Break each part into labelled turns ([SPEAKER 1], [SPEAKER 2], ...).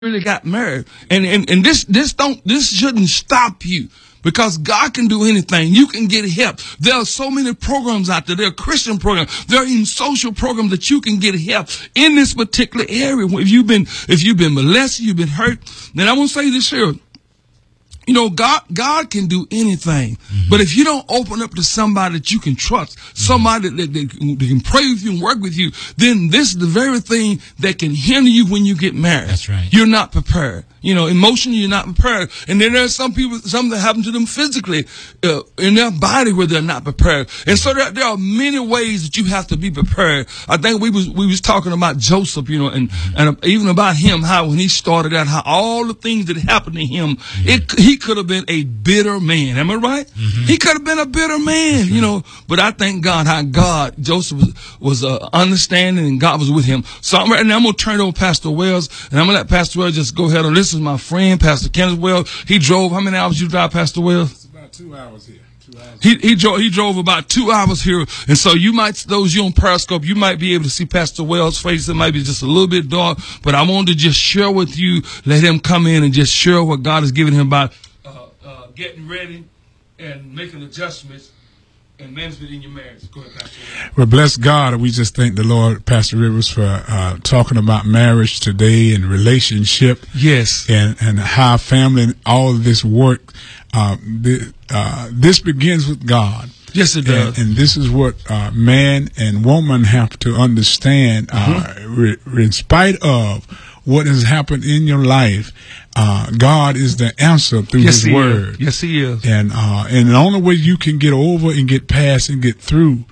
[SPEAKER 1] really got married. And this shouldn't stop you. Because God can do anything. You can get help. There are so many programs out there. There are Christian programs. There are even social programs that you can get help in this particular area. If you've been molested, you've been hurt, then I want to say this here. You know, God can do anything. Mm-hmm. But if you don't open up to somebody that you can trust, somebody that can pray with you and work with you, then this is the very thing that can hinder you when you get married.
[SPEAKER 2] That's right.
[SPEAKER 1] You're not prepared. You know, emotionally, you're not prepared. And then there's something that happen to them physically, in their body where they're not prepared. And so there are many ways that you have to be prepared. I think we was talking about Joseph, you know, and even about him, how when he started out, how all the things that happened to him, he could have been a bitter man. Am I right? Mm-hmm. He could have been a bitter man, you know, but I thank God how Joseph was understanding and God was with him. So I'm going to turn it over to Pastor Wells, and I'm going to let Pastor Wells just go ahead and listen. This is my friend, Pastor Kenneth Wells. He drove, how many hours you drive, Pastor Wells?
[SPEAKER 3] It's about 2 hours here. 2 hours.
[SPEAKER 1] He drove about 2 hours here. And so you might, those you on Periscope, you might be able to see Pastor Wells' face. It might be just a little bit dark, but I wanted to just share with you, let him come in and just share what God has given him about getting ready and making adjustments and management in your marriage. Go ahead, Pastor.
[SPEAKER 3] Well, bless God. We just thank the Lord, Pastor Rivers, for talking about marriage today and relationship.
[SPEAKER 1] Yes.
[SPEAKER 3] And how family and all of this work. This begins with God.
[SPEAKER 1] Yes, it does.
[SPEAKER 3] And this is what man and woman have to understand. In spite of what has happened in your life, God is the answer through His Word.
[SPEAKER 1] Yes, He is.
[SPEAKER 3] And the only way you can get over and get past and get through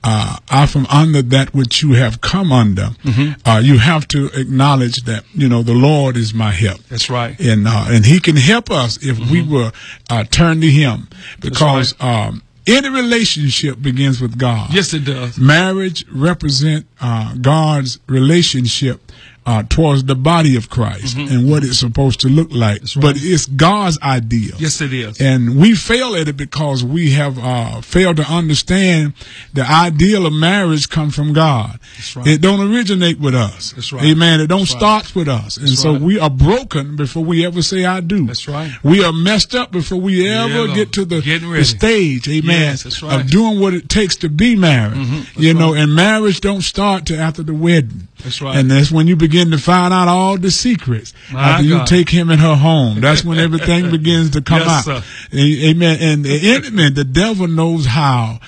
[SPEAKER 3] are from under that which you have come under. You have to acknowledge that, you know, the Lord is my help.
[SPEAKER 1] That's right.
[SPEAKER 3] And He can help us if we will turn to Him. Because any relationship begins with God.
[SPEAKER 1] Yes, it does.
[SPEAKER 3] Marriage represents God's relationship towards the body of Christ and what it's supposed to look like. Right. But it's God's ideal.
[SPEAKER 1] Yes, it is.
[SPEAKER 3] And we fail at it because we have failed to understand the ideal of marriage comes from God.
[SPEAKER 1] That's right.
[SPEAKER 3] It don't originate with us.
[SPEAKER 1] That's right.
[SPEAKER 3] Amen. It don't start with us. And so we are broken before we ever say I do.
[SPEAKER 1] That's right.
[SPEAKER 3] We are messed up before we ever get to the stage, amen,
[SPEAKER 1] yes, that's right,
[SPEAKER 3] of doing what it takes to be married. You know, and marriage don't start till after the wedding.
[SPEAKER 1] That's right.
[SPEAKER 3] And that's when you begin to find out all the secrets. After you take him in her home, that's when everything begins to come out.
[SPEAKER 1] Sir.
[SPEAKER 3] Amen. And the enemy, the devil, knows how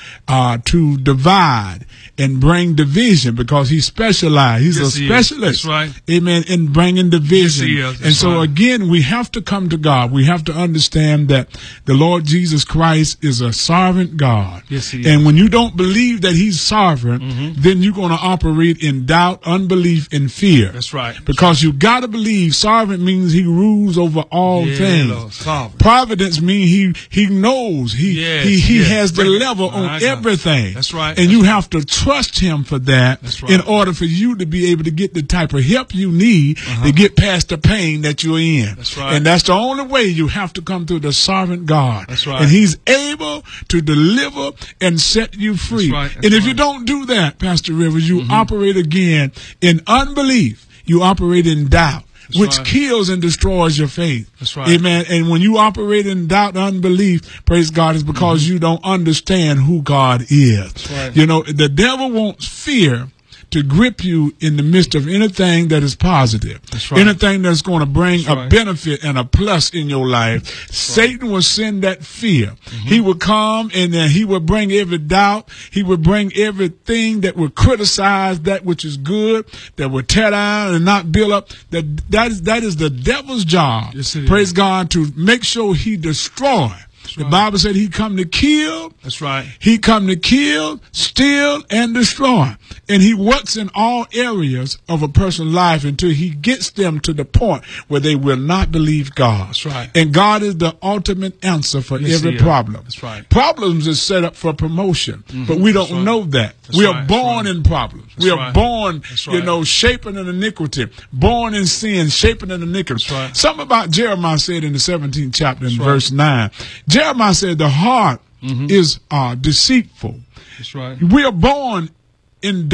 [SPEAKER 3] to divide and bring division because he specialized. He's a specialist.
[SPEAKER 1] That's right.
[SPEAKER 3] Amen. In bringing division.
[SPEAKER 1] Yes,
[SPEAKER 3] and so again, we have to come to God. We have to understand that the Lord Jesus Christ is a sovereign God.
[SPEAKER 1] Yes, He is.
[SPEAKER 3] And when you don't believe that He's sovereign, then you're going to operate in doubt, unbelief, and fear.
[SPEAKER 1] That's right.
[SPEAKER 3] Because you got to believe sovereign means He rules over all things. Providence means He knows. He has the level on everything.
[SPEAKER 1] That's right.
[SPEAKER 3] And you have to trust Him for that in order for you to be able to get the type of help you need to get past the pain that you're in.
[SPEAKER 1] That's right.
[SPEAKER 3] And that's the only way. You have to come through the sovereign God.
[SPEAKER 1] That's right.
[SPEAKER 3] And He's able to deliver and set you free.
[SPEAKER 1] That's right. That's
[SPEAKER 3] and if you don't do that, Pastor Rivers, you operate again in unbelief. You operate in doubt. Which kills and destroys your faith.
[SPEAKER 1] That's right.
[SPEAKER 3] Amen. And when you operate in doubt, unbelief, praise God, is because you don't understand who God is.
[SPEAKER 1] That's right.
[SPEAKER 3] You know, the devil wants fear to grip you in the midst of anything that is positive.
[SPEAKER 1] That's right.
[SPEAKER 3] Anything that's going to bring a benefit and a plus in your life. Satan will send that fear. He will come and then he will bring every doubt. He will bring everything that will criticize that which is good, that will tear down and not build up. That is the devil's job.
[SPEAKER 1] Yes,
[SPEAKER 3] praise God, to make sure he destroy. The Bible said He come to kill.
[SPEAKER 1] That's right.
[SPEAKER 3] He come to kill, steal, and destroy. And He works in all areas of a person's life until He gets them to the point where they will not believe God.
[SPEAKER 1] That's right.
[SPEAKER 3] And God is the ultimate answer for every problem.
[SPEAKER 1] That's right.
[SPEAKER 3] Problems is set up for promotion, but we don't know that. We are born in problems. We are born, you know, shaping in iniquity, born in sin, shaping in iniquity. Something about Jeremiah said in the 17th chapter in verse 9. Jeremiah said the heart is deceitful.
[SPEAKER 1] That's right.
[SPEAKER 3] We are born in dark.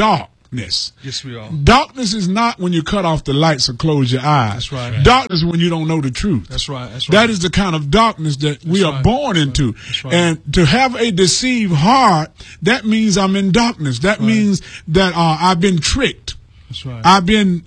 [SPEAKER 3] darkness.
[SPEAKER 1] Yes, we are.
[SPEAKER 3] Darkness is not when you cut off the lights or close your eyes.
[SPEAKER 1] That's right.
[SPEAKER 3] Darkness is when you don't know the truth.
[SPEAKER 1] That's right. That's right.
[SPEAKER 3] That is the kind of darkness that we are born into.
[SPEAKER 1] That's right.
[SPEAKER 3] And to have a deceived heart, that means I'm in darkness. That means that I've been tricked.
[SPEAKER 1] That's right.
[SPEAKER 3] I've been,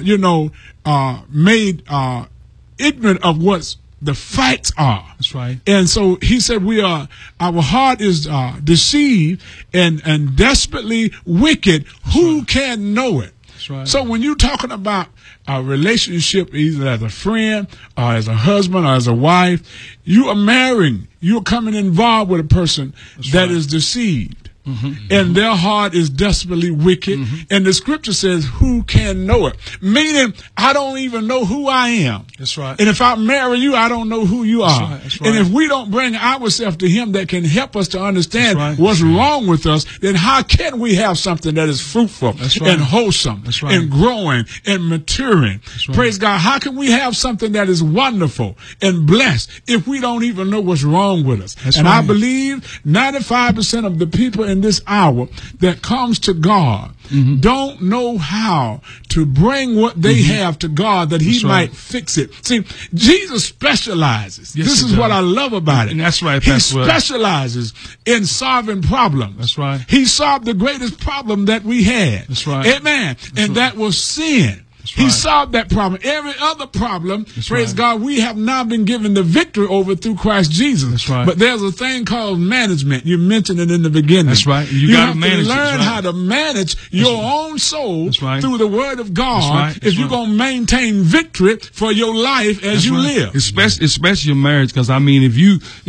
[SPEAKER 3] made ignorant of what the facts are.
[SPEAKER 1] That's right.
[SPEAKER 3] And so he said our heart is deceived and desperately wicked. Who can know it?
[SPEAKER 1] That's right.
[SPEAKER 3] So when you're talking about a relationship, either as a friend or as a husband or as a wife, you are marrying, you're coming involved with a person that is deceived. And their heart is desperately wicked. And the scripture says, who can know it? Meaning, I don't even know who I am.
[SPEAKER 1] That's right.
[SPEAKER 3] And if I marry you, I don't know who you are.
[SPEAKER 1] That's right.
[SPEAKER 3] And if we don't bring ourselves to him that can help us to understand what's
[SPEAKER 1] That's
[SPEAKER 3] wrong with us, then how can we have something that is fruitful and wholesome and growing and maturing? Praise God. How can we have something that is wonderful and blessed if we don't even know what's wrong with us? I believe 95% of the people in this hour that comes to God don't know how to bring what they have to God that he might fix it. See, Jesus specializes.
[SPEAKER 1] Yes,
[SPEAKER 3] this is what I love about it.
[SPEAKER 1] And that's right,
[SPEAKER 3] He specializes in solving problems.
[SPEAKER 1] That's right.
[SPEAKER 3] He solved the greatest problem that we had.
[SPEAKER 1] That's right.
[SPEAKER 3] Amen. And that was sin. He solved that problem. Every other problem, praise God, we have now been given the victory over through Christ Jesus.
[SPEAKER 1] That's right.
[SPEAKER 3] But there's a thing called management. You mentioned it in the beginning.
[SPEAKER 1] That's right. You got to manage.
[SPEAKER 3] Learn how to manage your own soul through the Word of God if you're going to maintain victory for your life as you live.
[SPEAKER 1] Especially your marriage, because I mean, if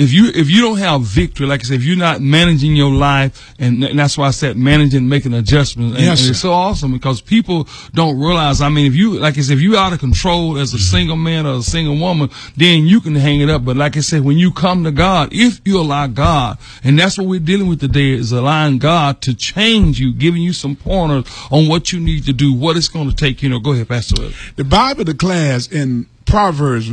[SPEAKER 1] you don't have victory, like I said, if you're not managing your life, and that's why I said managing, making adjustments, and it's so awesome because people don't realize. I mean, if you, like I said, if you out of control as a single man or a single woman, then you can hang it up. But like I said, when you come to God, if you allow God, and that's what we're dealing with today, is allowing God to change you, giving you some pointers on what you need to do, what it's going to take. Go ahead, Pastor Will.
[SPEAKER 3] The Bible declares in Proverbs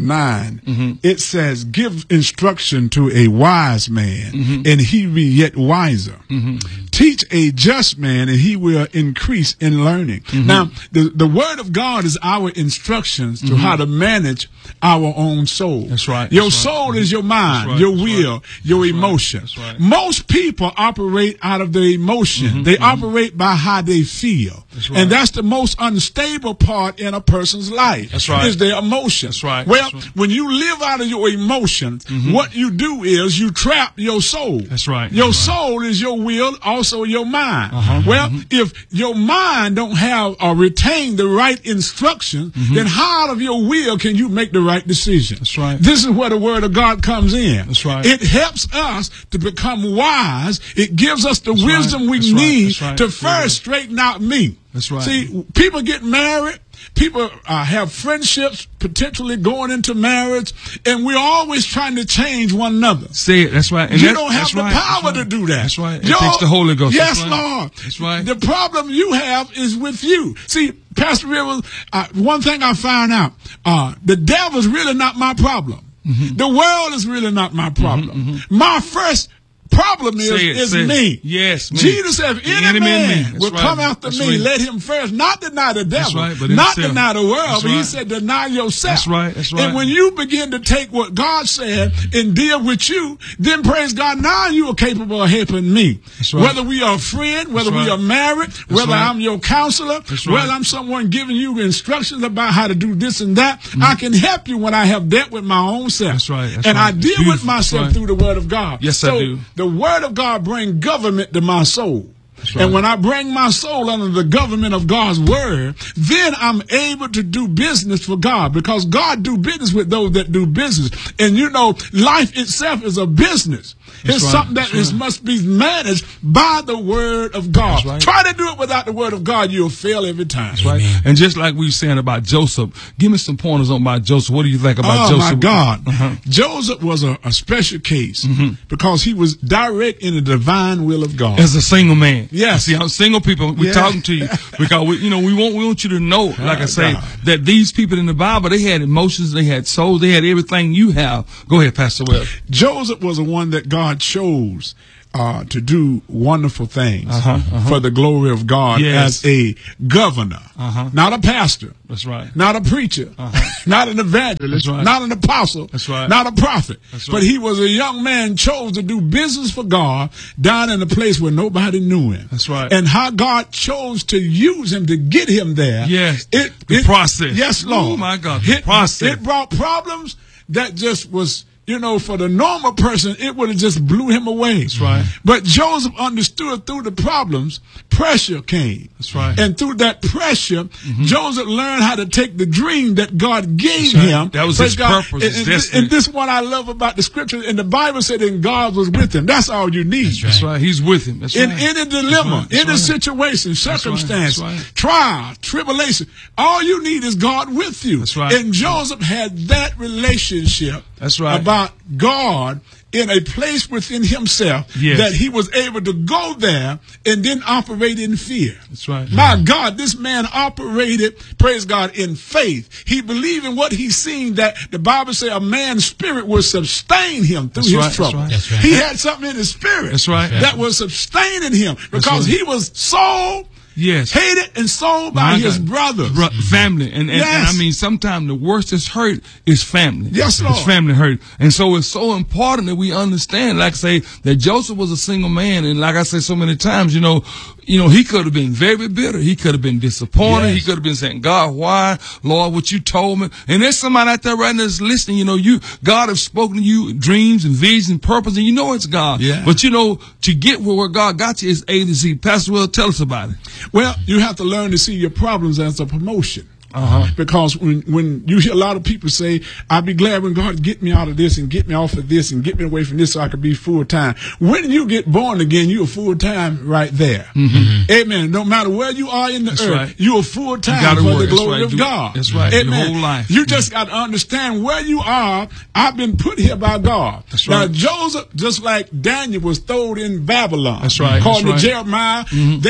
[SPEAKER 3] 9, it says, give instruction to a wise man, and he be yet wiser. Teach a just man, and he will increase in learning. Now, the Word of God is our instructions to how to manage our own soul.
[SPEAKER 1] That's right.
[SPEAKER 3] Your soul is your mind, your will, your emotion. Most people operate out of their emotion. They operate by how they feel. And that's the most unstable part in a person's life. Is their emotion. Well, when you live out of your emotions, what you do is you trap your soul. Your soul is your will, also your mind. Well, if your mind don't have or retain the right instructions, then how out of your will can you make the right decision? This is where the Word of God comes in. It helps us to become wise. It gives us the wisdom we need to first straighten out me. See, people get married. People have friendships, potentially going into marriage, and we're always trying to change one another.
[SPEAKER 1] Say it. That's right. And
[SPEAKER 3] you don't have the power to do that.
[SPEAKER 1] That's right. It takes the Holy Ghost.
[SPEAKER 3] Yes, Lord.
[SPEAKER 1] That's right.
[SPEAKER 3] The problem you have is with you. See, Pastor Rivers, one thing I found out, the devil's really not my problem. The world is really not my problem. My first problem is me.
[SPEAKER 1] Yes, me.
[SPEAKER 3] Jesus said, if any man will come after me, let him first not deny the devil, not deny the world, but he said deny yourself. And when you begin to take what God said and deal with you, then praise God, now you are capable of helping me. Whether we are a friend, whether we are married, whether I'm your counselor, whether I'm someone giving you instructions about how to do this and that, I can help you when I have dealt with my own self. And I deal with myself through the Word of God.
[SPEAKER 1] Yes, I do.
[SPEAKER 3] The Word of God brings government to my soul. And when I bring my soul under the government of God's Word, then I'm able to do business for God, because God do business with those that do business. And life itself is a business. It's something that must be managed by the Word of God. Try to do it without the Word of God, you'll fail every time.
[SPEAKER 1] And just like we were saying about Joseph, give me some pointers on about Joseph. What do you think about Joseph?
[SPEAKER 3] Oh, my God. Joseph was a special case because he was direct in the divine will of God.
[SPEAKER 1] As a single man.
[SPEAKER 3] Yes.
[SPEAKER 1] See, I'm single people, we're talking to you because we want you to know, like I say, that these people in the Bible, they had emotions, they had soul, they had everything you have. Go ahead, Pastor Webb.
[SPEAKER 3] Joseph was the one that God chose to do wonderful things for the glory of God as a governor, not a pastor.
[SPEAKER 1] That's right.
[SPEAKER 3] Not a preacher, not an evangelist, not an apostle, not a prophet. But he was a young man chose to do business for God down in a place where nobody knew him.
[SPEAKER 1] That's right.
[SPEAKER 3] And how God chose to use him to get him there.
[SPEAKER 1] Yes. The process.
[SPEAKER 3] Yes, Lord.
[SPEAKER 1] Oh my God. The process.
[SPEAKER 3] It brought problems that just was, for the normal person, it would have just blew him away.
[SPEAKER 1] That's right.
[SPEAKER 3] But Joseph understood through the problems, pressure came.
[SPEAKER 1] That's right.
[SPEAKER 3] And through that pressure, Joseph learned how to take the dream that God gave him.
[SPEAKER 1] That was his purpose, his destiny.
[SPEAKER 3] And this is what I love about the scripture. And the Bible said that God was with him. That's all you need.
[SPEAKER 1] That's right. He's with him. That's
[SPEAKER 3] in
[SPEAKER 1] right.
[SPEAKER 3] any dilemma, any situation, circumstance, trial, tribulation, all you need is God with you.
[SPEAKER 1] That's right.
[SPEAKER 3] And Joseph had that relationship.
[SPEAKER 1] That's right.
[SPEAKER 3] About God in a place within himself that he was able to go there and then operate in fear.
[SPEAKER 1] That's right.
[SPEAKER 3] My God, this man operated, praise God, in faith. He believed in what he seen, that the Bible says a man's spirit will sustain him through his trouble.
[SPEAKER 1] That's right.
[SPEAKER 3] He had something in his spirit that was sustaining him because he was so hated and sold by his brothers.
[SPEAKER 1] Family. And I mean, sometimes the worst is hurt is family.
[SPEAKER 3] Yes, Lord.
[SPEAKER 1] It's family hurt. And so it's so important that we understand, like I say, that Joseph was a single man. And like I say so many times, he could have been very bitter. He could have been disappointed. He could have been saying, God, why? Lord, what you told me. And there's somebody out there right now that's listening. God has spoken to you dreams and visions and purpose, and it's God.
[SPEAKER 3] Yeah.
[SPEAKER 1] But to get where God got you is A to Z. Pastor Will, tell us about it.
[SPEAKER 3] Well, you have to learn to see your problems as a promotion. Because when you hear a lot of people say, I'll be glad when God get me out of this and get me off of this and get me away from this so I can be full time. When you get born again, you're full time right there. Amen. No matter where you are in the earth, you're full time for the glory of God.
[SPEAKER 1] That's right.
[SPEAKER 3] Amen.
[SPEAKER 1] Your whole life.
[SPEAKER 3] You just got to understand where you are. I've been put here by God.
[SPEAKER 1] That's right.
[SPEAKER 3] Now Joseph, just like Daniel, was thrown in Babylon.
[SPEAKER 1] That's right.
[SPEAKER 3] According to Jeremiah,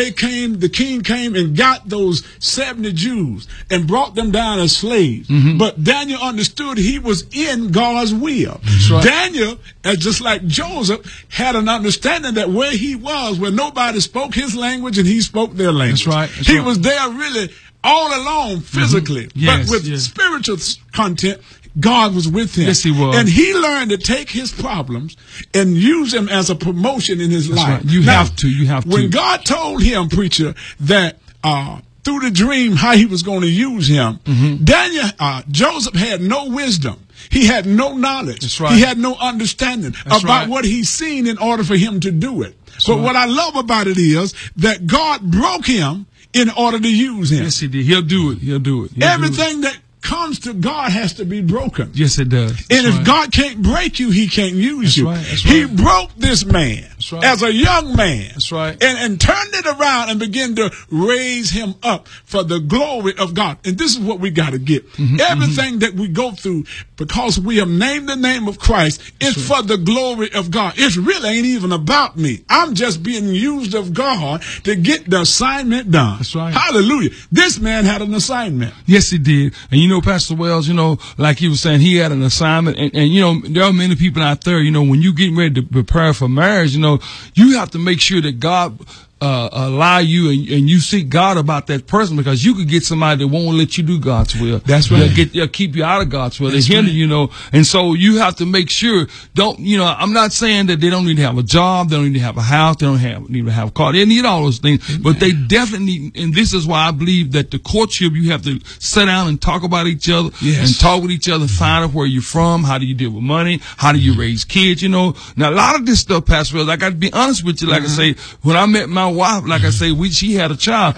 [SPEAKER 3] the king came and got those 70 Jews and brought them down as slaves. But Daniel understood he was in God's will.
[SPEAKER 1] Right.
[SPEAKER 3] Daniel, just like Joseph, had an understanding that where he was, where nobody spoke his language and he spoke their language. He was there really all alone physically, but with spiritual content. God was with him.
[SPEAKER 1] Yes, he was.
[SPEAKER 3] And he learned to take his problems and use them as a promotion in his life.
[SPEAKER 1] Right. You have to.
[SPEAKER 3] When God told him, preacher, that through the dream how he was going to use him, Joseph had no wisdom. He had no knowledge.
[SPEAKER 1] That's right.
[SPEAKER 3] He had no understanding about what he's seen in order for him to do it. But what I love about it is that God broke him in order to use him.
[SPEAKER 1] Yes, he did. He'll do it.
[SPEAKER 3] Everything that comes to God has to be broken.
[SPEAKER 1] Yes, it does.
[SPEAKER 3] And if God can't break you, he can't use you. He broke this man as a young man.
[SPEAKER 1] That's right.
[SPEAKER 3] And turned it around and began to raise him up for the glory of God. And this is what we got to get. Everything that we go through, because we have named the name of Christ, is for the glory of God. It really ain't even about me. I'm just being used of God to get the assignment done.
[SPEAKER 1] That's right.
[SPEAKER 3] Hallelujah. This man had an assignment.
[SPEAKER 1] Yes, he did. And Pastor Wells, like he was saying, he had an assignment. And there are many people out there, when you getting ready to prepare for marriage, you have to make sure that God allow you and you seek God about that person, because you could get somebody that won't let you do God's will.
[SPEAKER 3] That's right.
[SPEAKER 1] They'll keep you out of God's will. They hinder, and so you have to make sure, I'm not saying that they don't need to have a job, they don't need to have a house, they don't need to have a car. They need all those things, but they definitely need, and this is why I believe that the courtship, you have to sit down and talk about each other and talk with each other, find out where you're from, how do you deal with money, how do you raise kids, Now, a lot of this stuff, Pastor Wells, I got to be honest with you, like I say, when I met my wife, like I say, she had a child,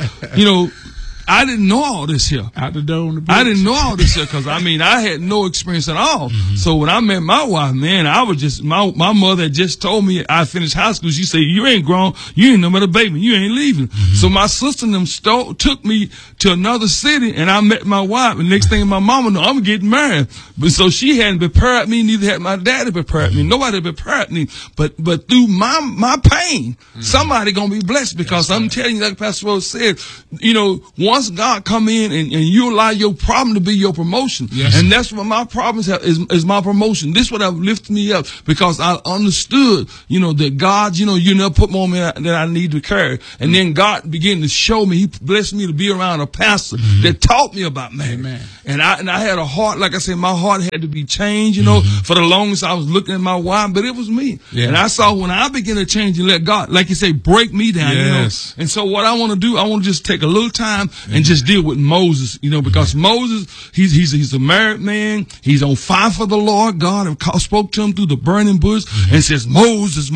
[SPEAKER 1] I didn't know all this here.
[SPEAKER 3] Out the door on the
[SPEAKER 1] I didn't know all this here because, I had no experience at all. So when I met my wife, man, I was just, my mother had just told me I finished high school. She said, you ain't grown. You ain't no but a baby. You ain't leaving. So my sister and them took me to another city, and I met my wife. And next thing my mama knew, I'm getting married. But so she hadn't prepared me, neither had my daddy prepared me. Nobody prepared me. But through my pain, somebody gonna be blessed, because I'm telling you, like Pastor Rose said, once once God come in and you allow your problem to be your promotion.
[SPEAKER 3] Yes.
[SPEAKER 1] And that's what my problems have, is my promotion. This would have lifted me up because I understood, that God, you never put more than I need to carry. And then God began to show me, he blessed me to be around a pastor that taught me about marriage.
[SPEAKER 3] Amen.
[SPEAKER 1] And I had a heart, like I said, my heart had to be changed, for the longest I was looking at my wife, but it was me.
[SPEAKER 3] Yeah.
[SPEAKER 1] And I saw when I began to change and let God, like you say, break me down,
[SPEAKER 3] Yes.
[SPEAKER 1] And so what I want to do, I want to just take a little time and just deal with Moses, because Moses, he's a married man. He's on fire for the Lord. God spoke to him through the burning bush and says, Moses,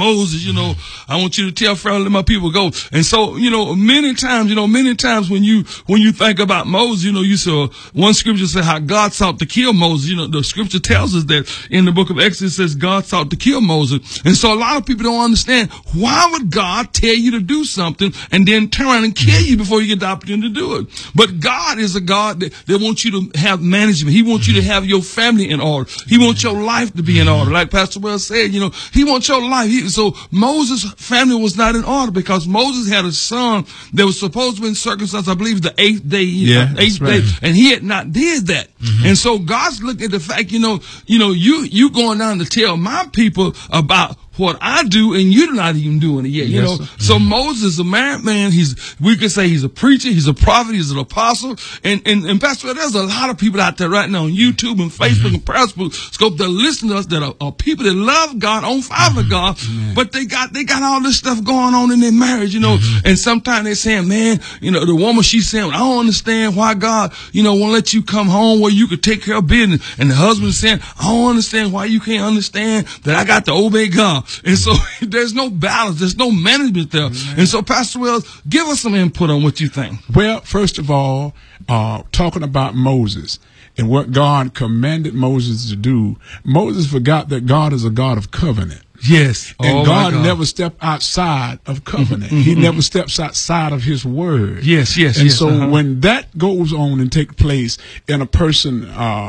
[SPEAKER 1] I want you to tell Pharaoh, let my people go. And so, many times when you think about Moses, you saw one scripture say how God sought to kill Moses. The scripture tells us that in the book of Exodus says God sought to kill Moses. And so a lot of people don't understand, why would God tell you to do something and then turn around and kill you before you get the opportunity to do it? But God is a God that wants you to have management. He wants you to have your family in order. He wants your life to be in order. Like Pastor Wells said, he wants your life. So Moses' family was not in order because Moses had a son that was supposed to be circumcised, I believe, the eighth day. And he had not did that. And so God's looking at the fact, you going down to tell my people about what I do, and you're not even doing it yet,
[SPEAKER 3] Yes,
[SPEAKER 1] sir. So Moses is a married man. We could say he's a preacher, he's a prophet, he's an apostle. And Pastor, there's a lot of people out there right now on YouTube and Facebook and Periscope that listen to us that are people that love God, on fire for God, but they got all this stuff going on in their marriage, and sometimes they're saying, man, the woman, she's saying, I don't understand why God, won't let you come home where you could take care of business. And the husband is saying, I don't understand why you can't understand that I got to obey God. And so there's no balance. There's no management there. Amen. And so, Pastor Wells, give us some input on what you think.
[SPEAKER 3] Well, first of all, talking about Moses and what God commanded Moses to do, Moses forgot that God is a God of covenant.
[SPEAKER 1] Yes.
[SPEAKER 3] And God never stepped outside of covenant. He never steps outside of his word.
[SPEAKER 1] Yes.
[SPEAKER 3] And so when that goes on and takes place in a person,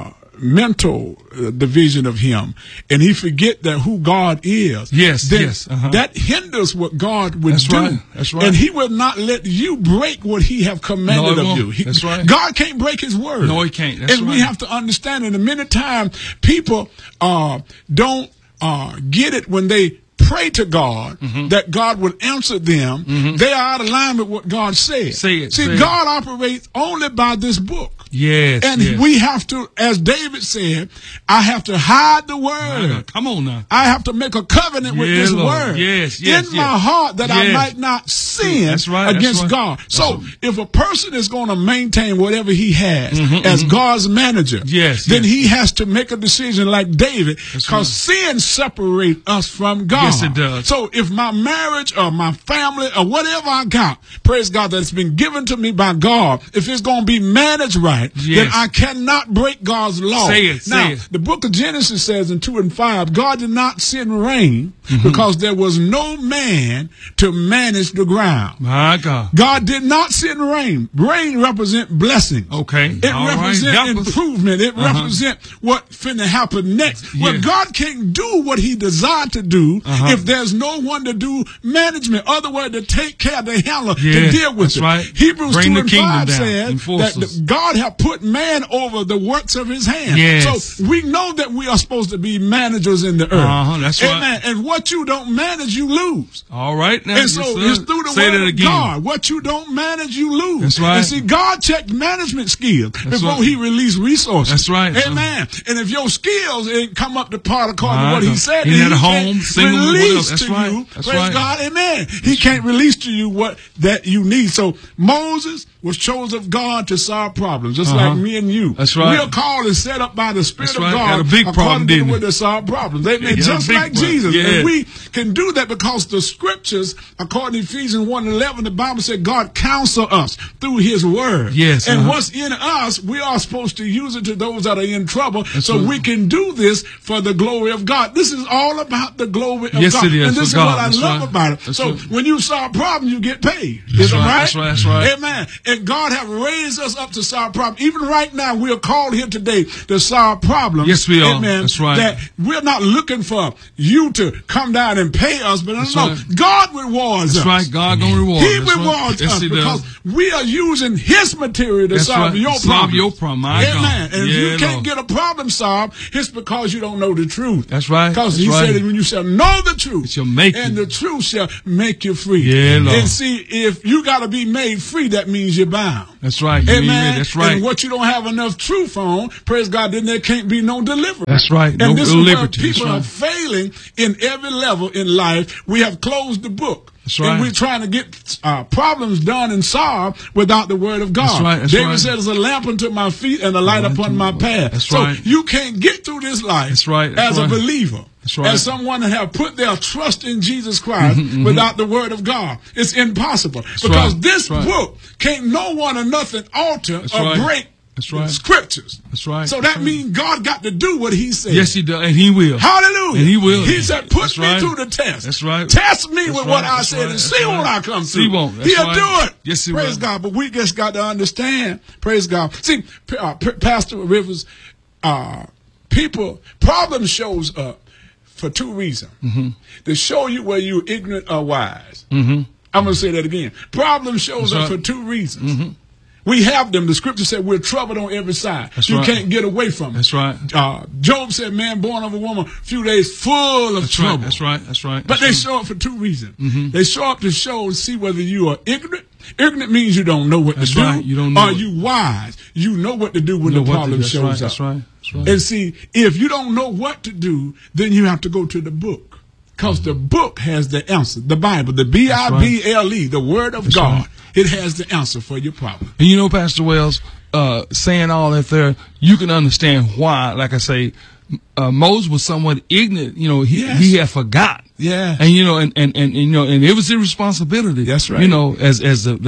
[SPEAKER 3] mental division of him, and he forget that who God is. That hinders what God would do.
[SPEAKER 1] Right. That's right.
[SPEAKER 3] And he will not let you break what he have commanded of you.
[SPEAKER 1] That's right.
[SPEAKER 3] God can't break his word.
[SPEAKER 1] No, he can't. That's
[SPEAKER 3] and we have to understand it. And many times people don't get it when they pray to God that God would answer them. They are out of line with what God said.
[SPEAKER 1] See,
[SPEAKER 3] God operates only by this book.
[SPEAKER 1] Yes.
[SPEAKER 3] And we have to, as David said, I have to hide the word.
[SPEAKER 1] Come on now.
[SPEAKER 3] I have to make a covenant with this word in my heart that I might not sin against God. So if a person is going to maintain whatever he has as God's manager, then he has to make a decision like David, because sin separates us from God.
[SPEAKER 1] Yes, it does.
[SPEAKER 3] So if my marriage or my family or whatever I got, praise God, that it's been given to me by God, if it's going to be managed right, then I cannot break God's law. The book of Genesis says in 2 and 5, God did not send rain because there was no man to manage the ground.
[SPEAKER 1] My God.
[SPEAKER 3] God did not send rain. Rain represents blessing.
[SPEAKER 1] Okay.
[SPEAKER 3] It represents improvement. It represents what finna happen next. Well, God can't do what he desired to do if there's no one to do management. Other words, to take care, to handle, to deal with it.
[SPEAKER 1] Right.
[SPEAKER 3] Hebrews 2 and 5 says
[SPEAKER 1] that
[SPEAKER 3] God have put man over the works of his hand. So we know that we are supposed to be managers in the earth.
[SPEAKER 1] That's right.
[SPEAKER 3] And what you don't manage, you lose.
[SPEAKER 1] All right. Now,
[SPEAKER 3] and so it's through the word of God. What you don't manage, you lose.
[SPEAKER 1] That's right.
[SPEAKER 3] And see, God checked management skills before he released resources.
[SPEAKER 1] That's right.
[SPEAKER 3] Amen. And if your skills ain't come up to par according to what he said,
[SPEAKER 1] he had a home, single,
[SPEAKER 3] release
[SPEAKER 1] that's
[SPEAKER 3] to
[SPEAKER 1] right.
[SPEAKER 3] you.
[SPEAKER 1] That's
[SPEAKER 3] praise
[SPEAKER 1] right.
[SPEAKER 3] God. Amen. He can't release to you what that you need. So Moses was chosen of God to solve problems, just like me and you.
[SPEAKER 1] That's right.
[SPEAKER 3] We are called and set up by the Spirit of God.
[SPEAKER 1] Had a big problem, didn't he?
[SPEAKER 3] To solve problems. Amen. Just like Jesus. And we can do that because the scriptures, according to Ephesians 1:11, the Bible said God counsel us through his word.
[SPEAKER 1] Yes.
[SPEAKER 3] And what's in us, we are supposed to use it to those that are in trouble. We can do this for the glory of God. This is all about the glory of God.
[SPEAKER 1] It is.
[SPEAKER 3] And this is what I love about it. So when you solve problems, you get paid. Is that right?
[SPEAKER 1] That's right.
[SPEAKER 3] Amen. and God have raised us up to solve problems. Even right now, we are called here today to solve problems.
[SPEAKER 1] Yes, we are.
[SPEAKER 3] Amen.
[SPEAKER 1] That's right.
[SPEAKER 3] That we're not looking for you to come down and pay us, but no, God rewards us.
[SPEAKER 1] That's right. God gonna reward us.
[SPEAKER 3] He rewards us because we are using His material to solve your problem.
[SPEAKER 1] Solve your problem.
[SPEAKER 3] Amen. And if you can't get a problem solved, it's because you don't know the truth.
[SPEAKER 1] That's right.
[SPEAKER 3] Because He said, when you shall know the truth,
[SPEAKER 1] it shall make
[SPEAKER 3] and the truth shall make you free.
[SPEAKER 1] Yeah, Lord.
[SPEAKER 3] And see, if you got to be made free, that means you're bound.
[SPEAKER 1] That's right.
[SPEAKER 3] Amen.
[SPEAKER 1] That's right.
[SPEAKER 3] And what you don't have enough truth on, praise God, then there can't be no deliverance.
[SPEAKER 1] That's right.
[SPEAKER 3] And this is where people are failing in every level in life. We have closed the book.
[SPEAKER 1] That's right.
[SPEAKER 3] And we're trying to get problems done and solved without the word of God.
[SPEAKER 1] That's right. That's
[SPEAKER 3] David said, "It's a lamp unto my feet and a light upon my path."
[SPEAKER 1] That's
[SPEAKER 3] so
[SPEAKER 1] right.
[SPEAKER 3] you can't get through this life as a believer.
[SPEAKER 1] That's right.
[SPEAKER 3] As someone that have put their trust in Jesus Christ without the word of God. It's impossible. Because this book can't no one or nothing alter or break scriptures.
[SPEAKER 1] That's right.
[SPEAKER 3] So that means God got to do what He said.
[SPEAKER 1] Yes, He does, and He will.
[SPEAKER 3] Hallelujah.
[SPEAKER 1] And He will.
[SPEAKER 3] He said, put me through the test.
[SPEAKER 1] That's right.
[SPEAKER 3] Test me with what I said and see what I come through. He'll do it.
[SPEAKER 1] Yes, He will.
[SPEAKER 3] Praise God. But we just got to understand. Praise God. See, Pastor Rivers, problem shows up for two reasons. To show you whether you're ignorant or wise. I'm going to say that again. Problem shows up for two reasons. We have them. The scripture said we're troubled on every side. You can't get away from it.
[SPEAKER 1] That's right.
[SPEAKER 3] Job said, man born of a woman, few days full of trouble.
[SPEAKER 1] That's right. That's right.
[SPEAKER 3] But they show up for two reasons. They show up to see whether you are ignorant. Ignorant means you don't know what to do.
[SPEAKER 1] Right. You don't know.
[SPEAKER 3] Are you wise? You know what to do when the problem shows up.
[SPEAKER 1] That's right. That's right.
[SPEAKER 3] And see, if you don't know what to do, then you have to go to the book. Because the book has the answer. The Bible, the Bible, the Word of God. It has the answer for your problem.
[SPEAKER 1] And you know, Pastor Wells, saying all that there, you can understand why, like I say, Moses was somewhat ignorant. You know, he had forgot.
[SPEAKER 3] Yeah.
[SPEAKER 1] And you know, and you know, and it was his responsibility.
[SPEAKER 3] That's right.
[SPEAKER 1] You know, as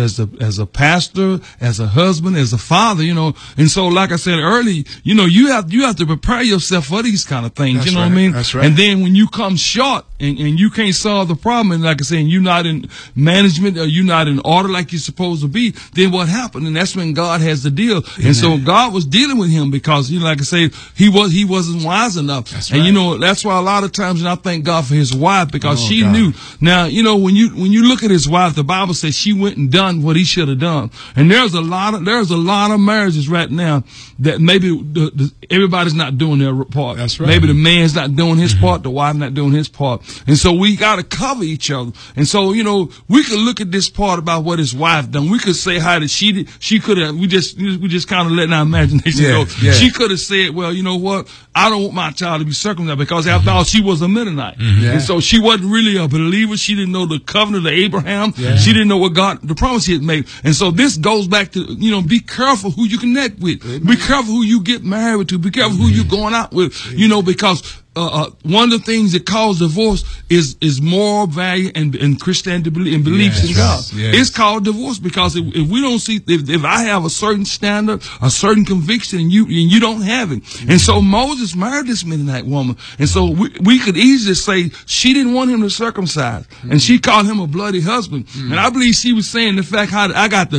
[SPEAKER 1] a pastor, as a husband, as a father, you know. And so, like I said earlier, you know, you have to prepare yourself for these kind of things.
[SPEAKER 3] That's
[SPEAKER 1] you know what I mean?
[SPEAKER 3] That's right.
[SPEAKER 1] And then when you come short and you can't solve the problem, and like I said, you're not in management or you're not in order like you're supposed to be, then what happened? And that's when God has to deal. And so God was dealing with him because, you know, like I say, he wasn't wise enough.
[SPEAKER 3] That's
[SPEAKER 1] and
[SPEAKER 3] right.
[SPEAKER 1] you know, that's why a lot of times, and I thank God for his wife, because she knew. Now, you know, when you look at his wife, the Bible says she went and done what he should have done. And there's a lot of marriages right now that maybe everybody's not doing their part.
[SPEAKER 3] That's right.
[SPEAKER 1] Maybe the man's not doing his part, the wife not doing his part. And so we got to cover each other. And so, you know, we could look at this part about what his wife done. We could say how that she could have, we just kind of letting our imagination go.
[SPEAKER 3] Yeah.
[SPEAKER 1] She could have said, well, you know what? I don't want my child to be circumcised, because after all, she was a Mennonite. And so she wasn't really a believer. She didn't know the covenant of Abraham. She didn't know what God, the promise he had made. And so this goes back to, you know, be careful who you connect with. Be careful who you get married to. Be careful who you're going out with, you know, because one of the things that cause divorce is moral value and Christianity and beliefs in God. It's called divorce because if we don't see, if I have a certain standard, a certain conviction, and you don't have it. And so Moses married this Mennonite woman. And so we could easily say she didn't want him to circumcise. And she called him a bloody husband. And I believe she was saying the fact how I got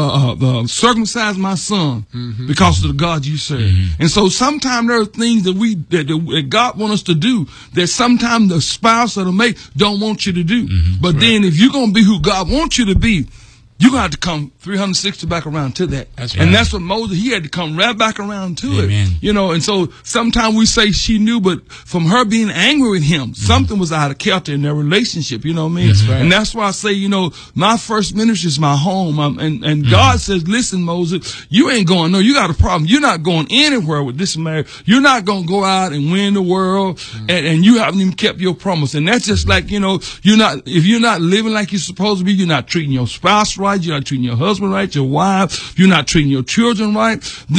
[SPEAKER 1] to circumcise my son because of the God you serve. And so sometimes there are things that God wants us to do that sometimes the spouse or the mate don't want you to do. But then if you're going to be who God wants you to be, you're going to have to come 360 back around to that.
[SPEAKER 3] That's right.
[SPEAKER 1] And that's what Moses, he had to come right back around to
[SPEAKER 2] Amen.
[SPEAKER 1] it. You know, and so sometimes we say she knew, but from her being angry with him, something was out of kilter in their relationship, you know what I mean?
[SPEAKER 3] That's right.
[SPEAKER 1] And that's why I say, you know, my first ministry is my home. And God says, listen, Moses, you ain't going, no, you got a problem. You're not going anywhere with this marriage. You're not going to go out and win the world, and you haven't even kept your promise. And that's just like, you know, if you're not living like you're supposed to be, you're not treating your spouse right, you're not treating your husband right, your wife, you're not treating your children right, then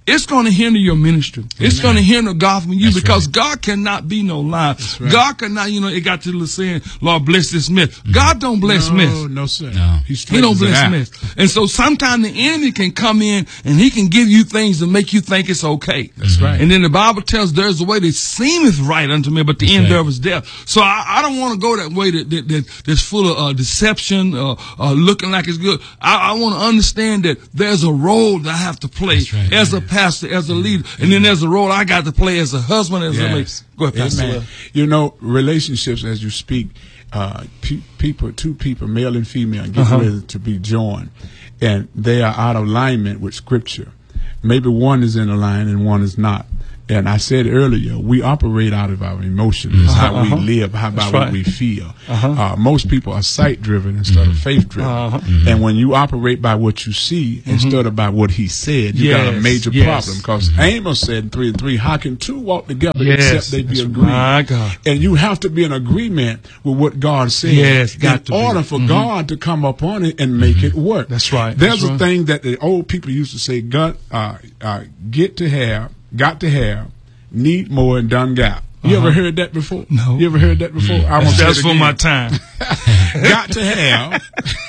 [SPEAKER 1] it's going to hinder your ministry. It's going to hinder God from you because God cannot be no lie. God cannot, it got to the saying, Lord, bless this mess. God don't bless mess.
[SPEAKER 3] No, sir. No.
[SPEAKER 1] He don't bless mess. And so sometimes the enemy can come in and he can give you things to make you think it's okay.
[SPEAKER 3] That's right.
[SPEAKER 1] And then the Bible tells there's a way that seemeth right unto me, but the end thereof is death. So I don't want to go that way that's full of deception, looking like it's good. I want to understand that there's a role that I have to play as a pastor, as a leader, and then there's a role I got to play as a husband, as a leader. Go ahead, Pastor.
[SPEAKER 3] Relationships, as you speak, two people, male and female, get ready to be joined, and they are out of alignment with Scripture. Maybe one is in alignment and one is not. And I said earlier, we operate out of our emotions, how we live, how about what we feel. Most people are sight-driven instead of faith-driven. And when you operate by what you see instead of by what he said, you got a major problem. Because Amos said in 3:3, how can two walk together except they be agreed? And you have to be in agreement with what God said in order for God to come up on it and make it work.
[SPEAKER 1] That's right.
[SPEAKER 3] There's a thing that the old people used to say, got to have, need more, and done got. You ever heard that before?
[SPEAKER 1] No.
[SPEAKER 3] You ever heard that before?
[SPEAKER 1] That's for my time.
[SPEAKER 3] Got to have,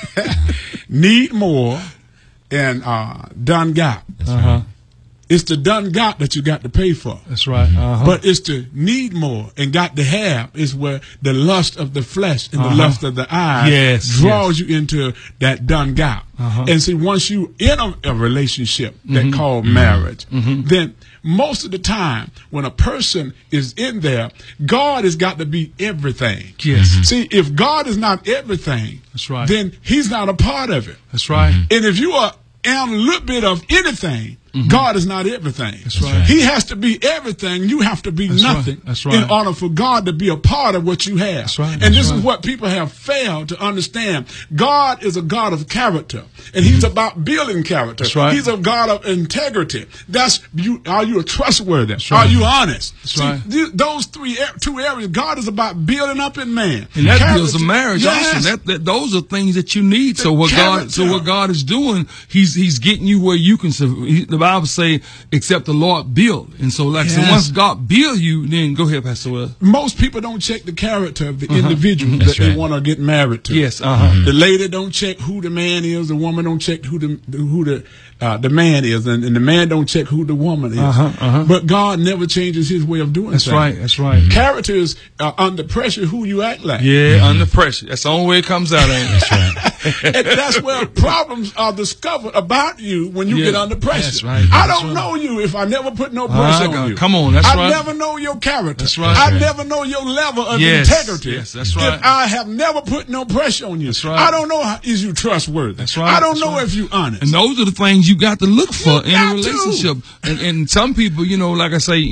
[SPEAKER 3] need more, and done got. It's the done got that you got to pay for.
[SPEAKER 1] That's right.
[SPEAKER 3] But it's the need more and got to have is where the lust of the flesh and the lust of the eye draws you into that done got. And see, once you in a relationship that called marriage, then most of the time when a person is in there, God has got to be everything. See, if God is not everything, then he's not a part of it.
[SPEAKER 1] That's right.
[SPEAKER 3] And if you are a little bit of anything, God is not everything.
[SPEAKER 1] That's right.
[SPEAKER 3] He has to be everything. You have to be nothing in order for God to be a part of what you have.
[SPEAKER 1] That's right.
[SPEAKER 3] And this is what people have failed to understand. God is a God of character, and he's about building character.
[SPEAKER 1] That's right.
[SPEAKER 3] He's a God of integrity. That's you. Are you trustworthy?
[SPEAKER 1] That's right.
[SPEAKER 3] Are you honest?
[SPEAKER 1] That's right.
[SPEAKER 3] Those two areas, God is about building up in man.
[SPEAKER 1] And that builds a marriage also. Those are things that you need. So what God is doing, he's getting you where you can survive. The Bible say, except the Lord build. And so, so once God build you, then go ahead, Pastor Wells.
[SPEAKER 3] Most people don't check the character of the individual that they want to get married to.
[SPEAKER 1] Yes.
[SPEAKER 3] The lady don't check who the man is. The woman don't check who the man is, and the man don't check who the woman is. But God never changes his way of doing things.
[SPEAKER 1] That's right.
[SPEAKER 3] Character is under pressure who you act like.
[SPEAKER 1] Under pressure. That's the only way it comes out, ain't it?
[SPEAKER 2] That's right.
[SPEAKER 3] And that's where problems are discovered about you when you get under pressure.
[SPEAKER 1] That's right.
[SPEAKER 3] I don't know you if I never put no pressure on you.
[SPEAKER 1] Come on, that's right.
[SPEAKER 3] I never know your character.
[SPEAKER 1] That's right.
[SPEAKER 3] I never know your level of integrity.
[SPEAKER 1] Yes, that's right.
[SPEAKER 3] If I have never put no pressure on you.
[SPEAKER 1] That's right.
[SPEAKER 3] I don't know is you trustworthy.
[SPEAKER 1] That's right.
[SPEAKER 3] I don't know if you honest.
[SPEAKER 1] And those are the things you got to look for in a relationship. And some people, like I say,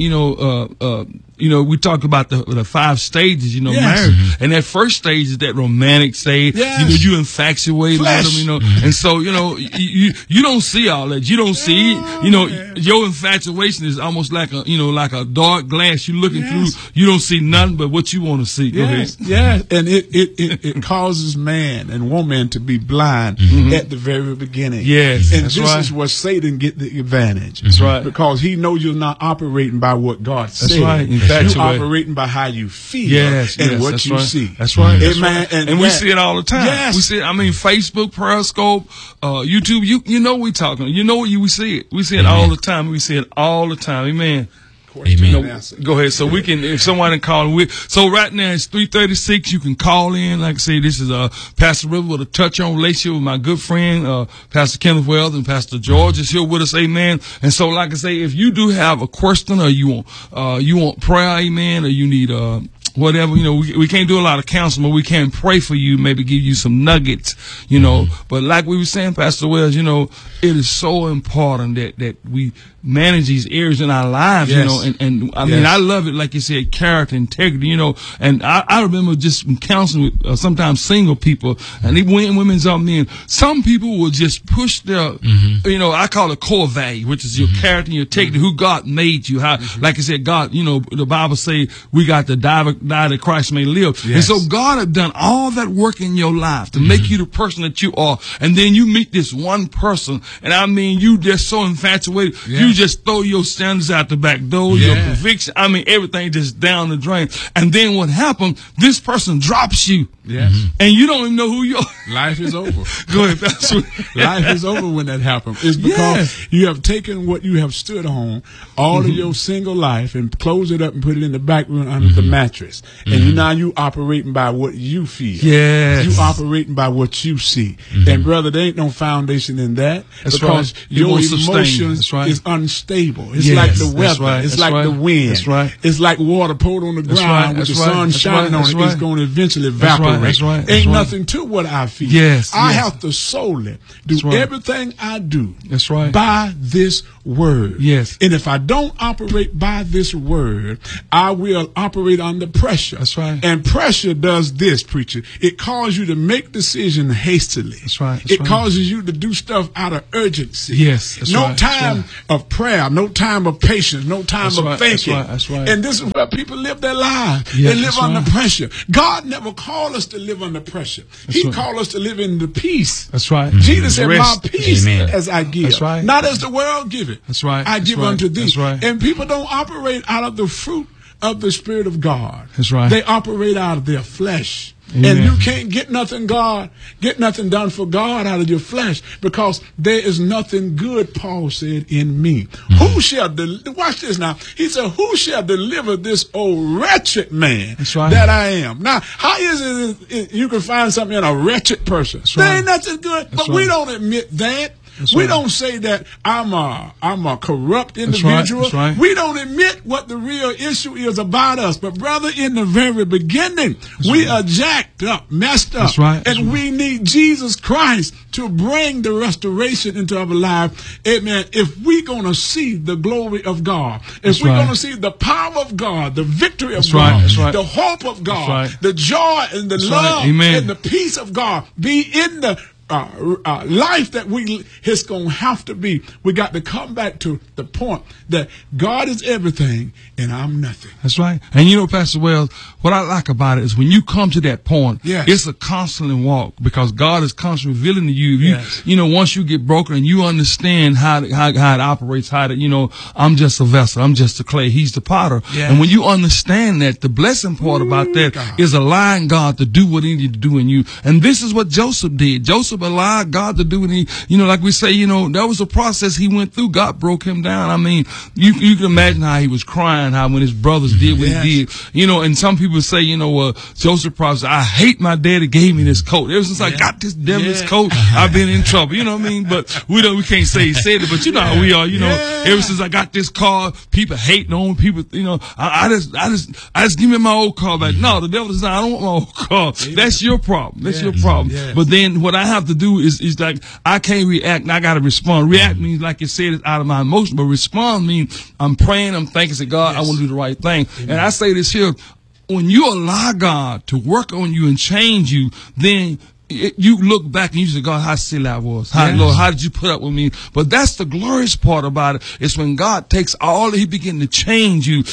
[SPEAKER 1] we talk about the 5 stages, marriage. And that first stage is that romantic stage. You infatuate with them, And so, you don't see all that. You don't see, your infatuation is almost like a dark glass you're looking through. You don't see nothing but what you want to see. Go ahead.
[SPEAKER 3] Yes, and it causes man and woman to be blind at the very beginning.
[SPEAKER 1] Yes,
[SPEAKER 3] and this is where Satan get the advantage.
[SPEAKER 1] That's right.
[SPEAKER 3] Because he knows you're not operating by what God said.
[SPEAKER 1] That's right.
[SPEAKER 3] You're operating by how you feel and what you see.
[SPEAKER 1] That's right.
[SPEAKER 3] Amen.
[SPEAKER 1] And we see it all the time.
[SPEAKER 3] Yes.
[SPEAKER 1] We see it, Facebook, Periscope, YouTube. You know we talking. We see it. We see it all the time. We see it all the time. Amen.
[SPEAKER 2] Amen.
[SPEAKER 1] Go ahead. So we can, if someone can call in. So right now it's 3:36. You can call in. Like I say, this is Pastor River with a touch on relationship with my good friend Pastor Kenneth Wells, and Pastor George is here with us. Amen. And so, like I say, if you do have a question or you want prayer, amen, or you need whatever, we can't do a lot of counseling, but we can pray for you, maybe give you some nuggets, But like we were saying, Pastor Wells, it is so important that we manage these areas in our lives, and I mean, I love it, like you said, character, integrity, and I remember just counseling with sometimes single people, and even women's or men, some people will just push their, I call it core value, which is your character and your integrity, who God made you, how, like I said, God, the Bible say we got to die die that Christ may live.
[SPEAKER 3] Yes.
[SPEAKER 1] And so God had done all that work in your life to make you the person that you are. And then you meet this one person, and I mean, you just so infatuated, you just throw your standards out the back door, your conviction, I mean, everything just down the drain. And then what happened, this person drops you.
[SPEAKER 3] Yes.
[SPEAKER 1] And you don't even know who you are.
[SPEAKER 3] Life is over.
[SPEAKER 1] Go ahead, Pastor.
[SPEAKER 3] Life is over when that happens. It's because you have taken what you have stood on all of your single life and closed it up and put it in the back room under the mattress. And now you operating by what you feel.
[SPEAKER 1] Yes.
[SPEAKER 3] You operating by what you see. And brother, there ain't no foundation in that.
[SPEAKER 1] That's
[SPEAKER 3] because
[SPEAKER 1] right.
[SPEAKER 3] your emotions is unstable. It's like the weather. It's like the wind.
[SPEAKER 1] That's right.
[SPEAKER 3] It's like water poured on the ground with the sun shining on it. It's going to eventually evaporate.
[SPEAKER 1] That's right.
[SPEAKER 3] Ain't nothing to what I feel.
[SPEAKER 1] Yes.
[SPEAKER 3] I have to solely do everything I do by this word.
[SPEAKER 1] Yes.
[SPEAKER 3] And if I don't operate by this word, I will operate under pressure.
[SPEAKER 1] That's right.
[SPEAKER 3] And pressure does this, preacher. It causes you to make decisions hastily.
[SPEAKER 1] That's right.
[SPEAKER 3] It causes you to do stuff out of urgency.
[SPEAKER 1] Yes. That's
[SPEAKER 3] no
[SPEAKER 1] right.
[SPEAKER 3] time of prayer, no time of patience, no time of thinking.
[SPEAKER 1] That's right.
[SPEAKER 3] And this is where people live their lives.
[SPEAKER 1] Yes,
[SPEAKER 3] they live under pressure. God never called us to live under pressure. He called us to live in the peace.
[SPEAKER 1] That's right.
[SPEAKER 3] Jesus said,
[SPEAKER 1] Rest.
[SPEAKER 3] my peace as I give.
[SPEAKER 1] That's right.
[SPEAKER 3] Not as the world give it.
[SPEAKER 1] That's right.
[SPEAKER 3] I give unto thee.
[SPEAKER 1] That's right.
[SPEAKER 3] And people don't operate out of the fruit of the Spirit of God.
[SPEAKER 1] That's right.
[SPEAKER 3] They operate out of their flesh.
[SPEAKER 1] Amen.
[SPEAKER 3] And you can't get nothing done for God out of your flesh, because there is nothing good, Paul said, in me. Who shall watch this now? He said, who shall deliver this old wretched man that I am? Now, how is it you can find something in a wretched person? There ain't nothing good, but we don't admit that. We don't say that I'm a corrupt individual.
[SPEAKER 1] That's right.
[SPEAKER 3] We don't admit what the real issue is about us. But brother, in the very beginning, we are jacked up, messed up. And we need Jesus Christ to bring the restoration into our life. Amen. If we're going to see the glory of God, if we're going to see the power of God, the victory of God, the hope of God, the joy and the love and the peace of God be in the life that it's going to have to be. We got to come back to the point that God is everything and I'm nothing.
[SPEAKER 1] That's right. And you know, Pastor Wells, what I like about it is when you come to that point, it's a constant walk, because God is constantly revealing to you. You know, once you get broken and you understand how it operates, I'm just a vessel, I'm just a clay, He's the potter. And when you understand that, the blessing part about that is allowing God to do what He needs to do in you. And this is what Joseph did. Joseph allowed God to do what like we say, that was a process he went through. God broke him down. I mean, you can imagine how he was crying, how when his brothers did what he did, and some people say, Joseph probably said, I hate my daddy gave me this coat. Ever since I got this devil's coat, I've been in trouble. You know what I mean? But we can't say he said it, but you know how we are, ever since I got this car, people hating on people, I just give me my old car back. No, the devil says, I don't want my old car. That's your problem. That's your problem. But then what I have to do is like, I can't react, I got to respond. React means, like you said, it's out of my emotion, but respond means I'm praying, I'm thanking, say, God, I want to do the right thing. And I say this here, when you allow God to work on you and change you, then you look back and you say, God, how silly I was. Lord, how did you put up with me? But that's the glorious part about it. It's when God takes He begin to change you.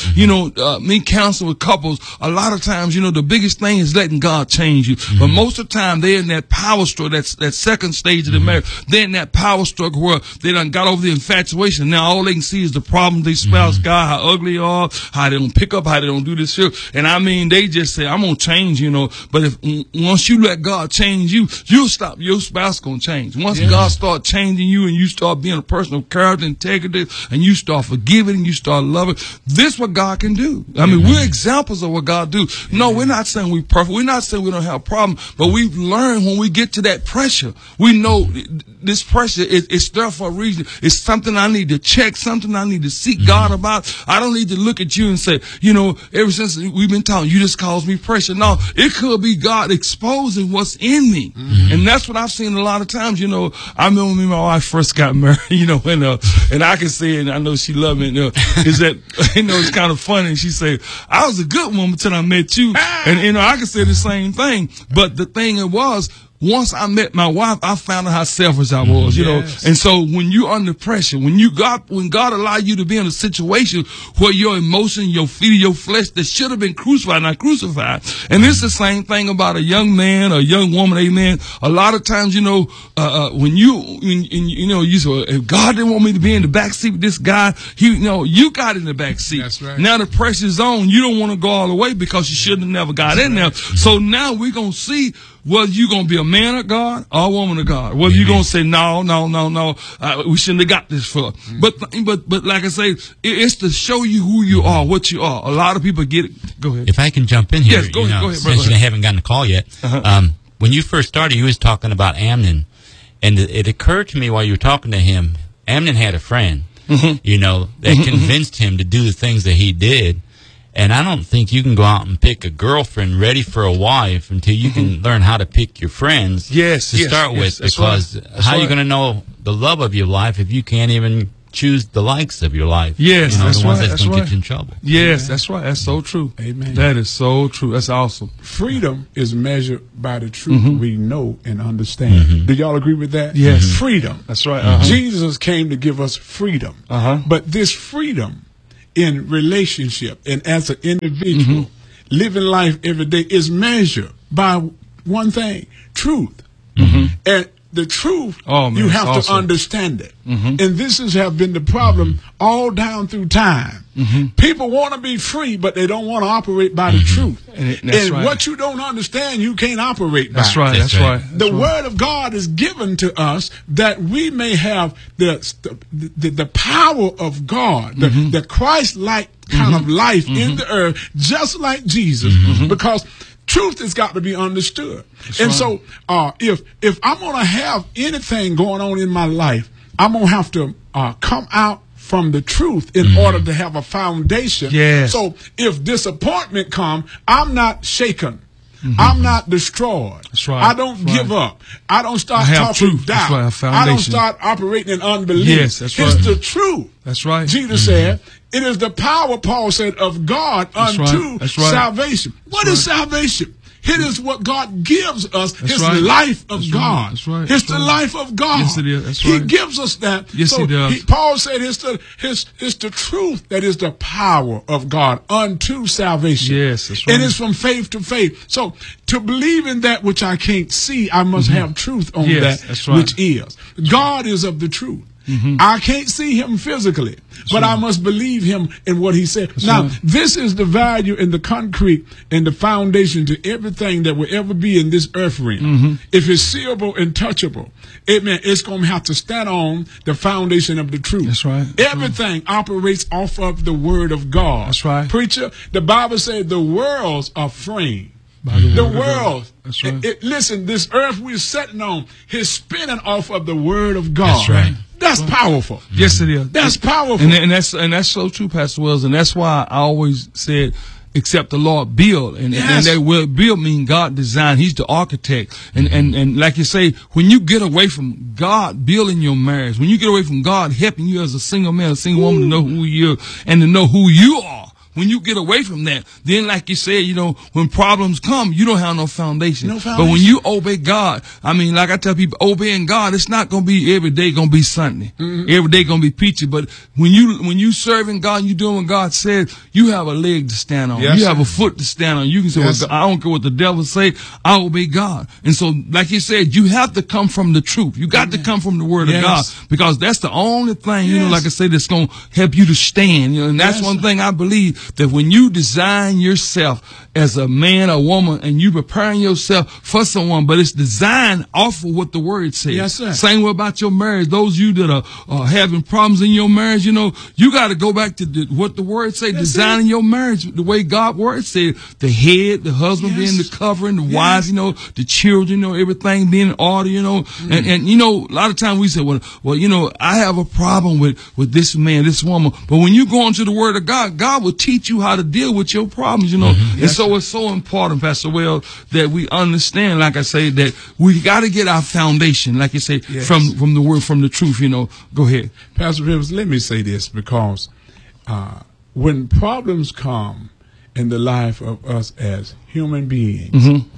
[SPEAKER 1] Me counsel with couples, a lot of times, the biggest thing is letting God change you. But most of the time, they're in that power struggle, that second stage of the marriage. They're in that power struggle where they done got over the infatuation. Now all they can see is the problems they spouse got, how ugly they are, how they don't pick up, how they don't do this shit. And I mean, they just say, I'm going to change, But once you let God change you'll stop. Your spouse gonna change. Once God start changing you and you start being a person of character, integrity, and you start forgiving and you start loving, this is what God can do. I mean, we're examples of what God do. No, we're not saying we're perfect. We're not saying we don't have a problem, but we've learned when we get to that pressure, we know this pressure is there for a reason. It's something I need to check, something I need to seek God about. I don't need to look at you and say, ever since we've been talking, you just caused me pressure. No, it could be God exposing what's in me. And that's what I've seen a lot of times. I remember when me and my wife first got married, and I can say it, and I know she loved me, is that, it's kind of funny. She said, I was a good woman until I met you. And, I can say the same thing. But the thing it was, once I met my wife, I found out how selfish I was, you know. And so when you're under pressure, when God allowed you to be in a situation where your emotion, your feet, your flesh that should have been crucified, not crucified. And it's the same thing about a young man or a young woman, amen. A lot of times, you know, when you say, well, if God didn't want me to be in the back seat with this guy, you got in the back seat.
[SPEAKER 3] That's right.
[SPEAKER 1] Now the pressure's on. You don't want to go all the way because you should have never got in there. So now we're going to see whether you're going to be a man of God or a woman of God. Whether you're going to say, no, we shouldn't have got this for. But like I say, it's to show you who you are, what you are. A lot of people get it. Go ahead.
[SPEAKER 2] If I can jump in here.
[SPEAKER 1] Yes, go ahead,
[SPEAKER 2] since you haven't gotten a call yet. When you first started, you was talking about Amnon. And it occurred to me while you were talking to him, Amnon had a friend, you know, that convinced him to do the things that he did. And I don't think you can go out and pick a girlfriend ready for a wife until you can learn how to pick your friends to start with. Because how are you going to know the love of your life if you can't even choose the likes of your life?
[SPEAKER 1] Yes,
[SPEAKER 2] you know,
[SPEAKER 1] that's
[SPEAKER 2] the ones
[SPEAKER 1] right.
[SPEAKER 2] that's going to get you in trouble.
[SPEAKER 1] Yes, that's right. That's so true.
[SPEAKER 3] Amen.
[SPEAKER 1] That is so true. That's awesome.
[SPEAKER 3] Freedom is measured by the truth we know and understand. Do y'all agree with that?
[SPEAKER 1] Yes.
[SPEAKER 3] Freedom.
[SPEAKER 1] That's right.
[SPEAKER 3] Jesus came to give us freedom. But this freedom in relationship and as an individual, living life every day is measured by one thing, truth. And the truth, you have to understand it. And this have been the problem all down through time. People want to be free, but they don't want to operate by the truth. And what you don't understand, you can't operate by.
[SPEAKER 1] That's right.
[SPEAKER 3] The word of God is given to us that we may have the power of God, the Christ-like kind of life in the earth, just like Jesus, because truth has got to be understood. So if I'm going to have anything going on in my life, I'm going to have to come out from the truth in order to have a foundation. So if disappointment comes, I'm not shaken. I'm not destroyed. I don't give up. I don't start talking doubt. I don't start operating in unbelief. It's the truth.
[SPEAKER 1] That's right.
[SPEAKER 3] Jesus said, it is the power, Paul said, of God unto salvation. What is salvation? It is what God gives us, his life of God. It's the life of God.
[SPEAKER 1] Yes, it is.
[SPEAKER 3] He gives us that.
[SPEAKER 1] Yes, he does.
[SPEAKER 3] Paul said it's the truth that is the power of God unto salvation.
[SPEAKER 1] Yes, that's right.
[SPEAKER 3] And it's from faith to faith. So to believe in that which I can't see, I must have truth on that which is. God is of the truth. I can't see him physically, but I must believe him in what he said. This is the value in the concrete and the foundation to everything that will ever be in this earth realm. If it's seeable and touchable, it's going to have to stand on the foundation of the truth.
[SPEAKER 1] That's right.
[SPEAKER 3] Everything operates off of the word of God.
[SPEAKER 1] That's right.
[SPEAKER 3] Preacher, the Bible said the worlds are framed. The world, listen, this earth we're sitting on is spinning off of the word of God.
[SPEAKER 2] That's right.
[SPEAKER 3] That's powerful.
[SPEAKER 1] Yes, it is.
[SPEAKER 3] That's powerful.
[SPEAKER 1] And that's so true, Pastor Wells. And that's why I always said, except the Lord build. And that word build means God design. He's the architect. And like you say, when you get away from God building your marriage, when you get away from God helping you as a single man, a single woman to know who you are and to know who you are, when you get away from that, then like you said, you know, when problems come, you don't have no foundation. But when you obey God, I mean, like I tell people, obeying God, it's not going to be every day going to be Sunday. Every day going to be peachy. But when you serving God and you doing what God said, you have a leg to stand on. You have a foot to stand on. You can say, well, I don't care what the devil say, I obey God. And so, like you said, you have to come from the truth. You got to come from the word of God, because that's the only thing, you know, like I say, that's going to help you to stand. You know, and that's one thing I believe, that when you design yourself as a man or woman and you preparing yourself for someone, but it's designed off of what the word says.
[SPEAKER 3] Yes, sir.
[SPEAKER 1] Same way about your marriage. Those of you that are having problems in your marriage, you know, you got to go back to what the word say, designing your marriage the way God's word said. The head, the husband being the covering, the wives, you know, the children, you know, everything being in order, you know. And you know, a lot of times we say, well, you know, I have a problem with this man, this woman. But when you go into the word of God, God will teach you how to deal with your problems, you know. And so it's so important, Pastor Wells, that we understand, like I say, that we got to get our foundation, like you say, from the word, from the truth, you know. Go ahead.
[SPEAKER 3] Pastor Rivers, let me say this, because when problems come in the life of us as human beings,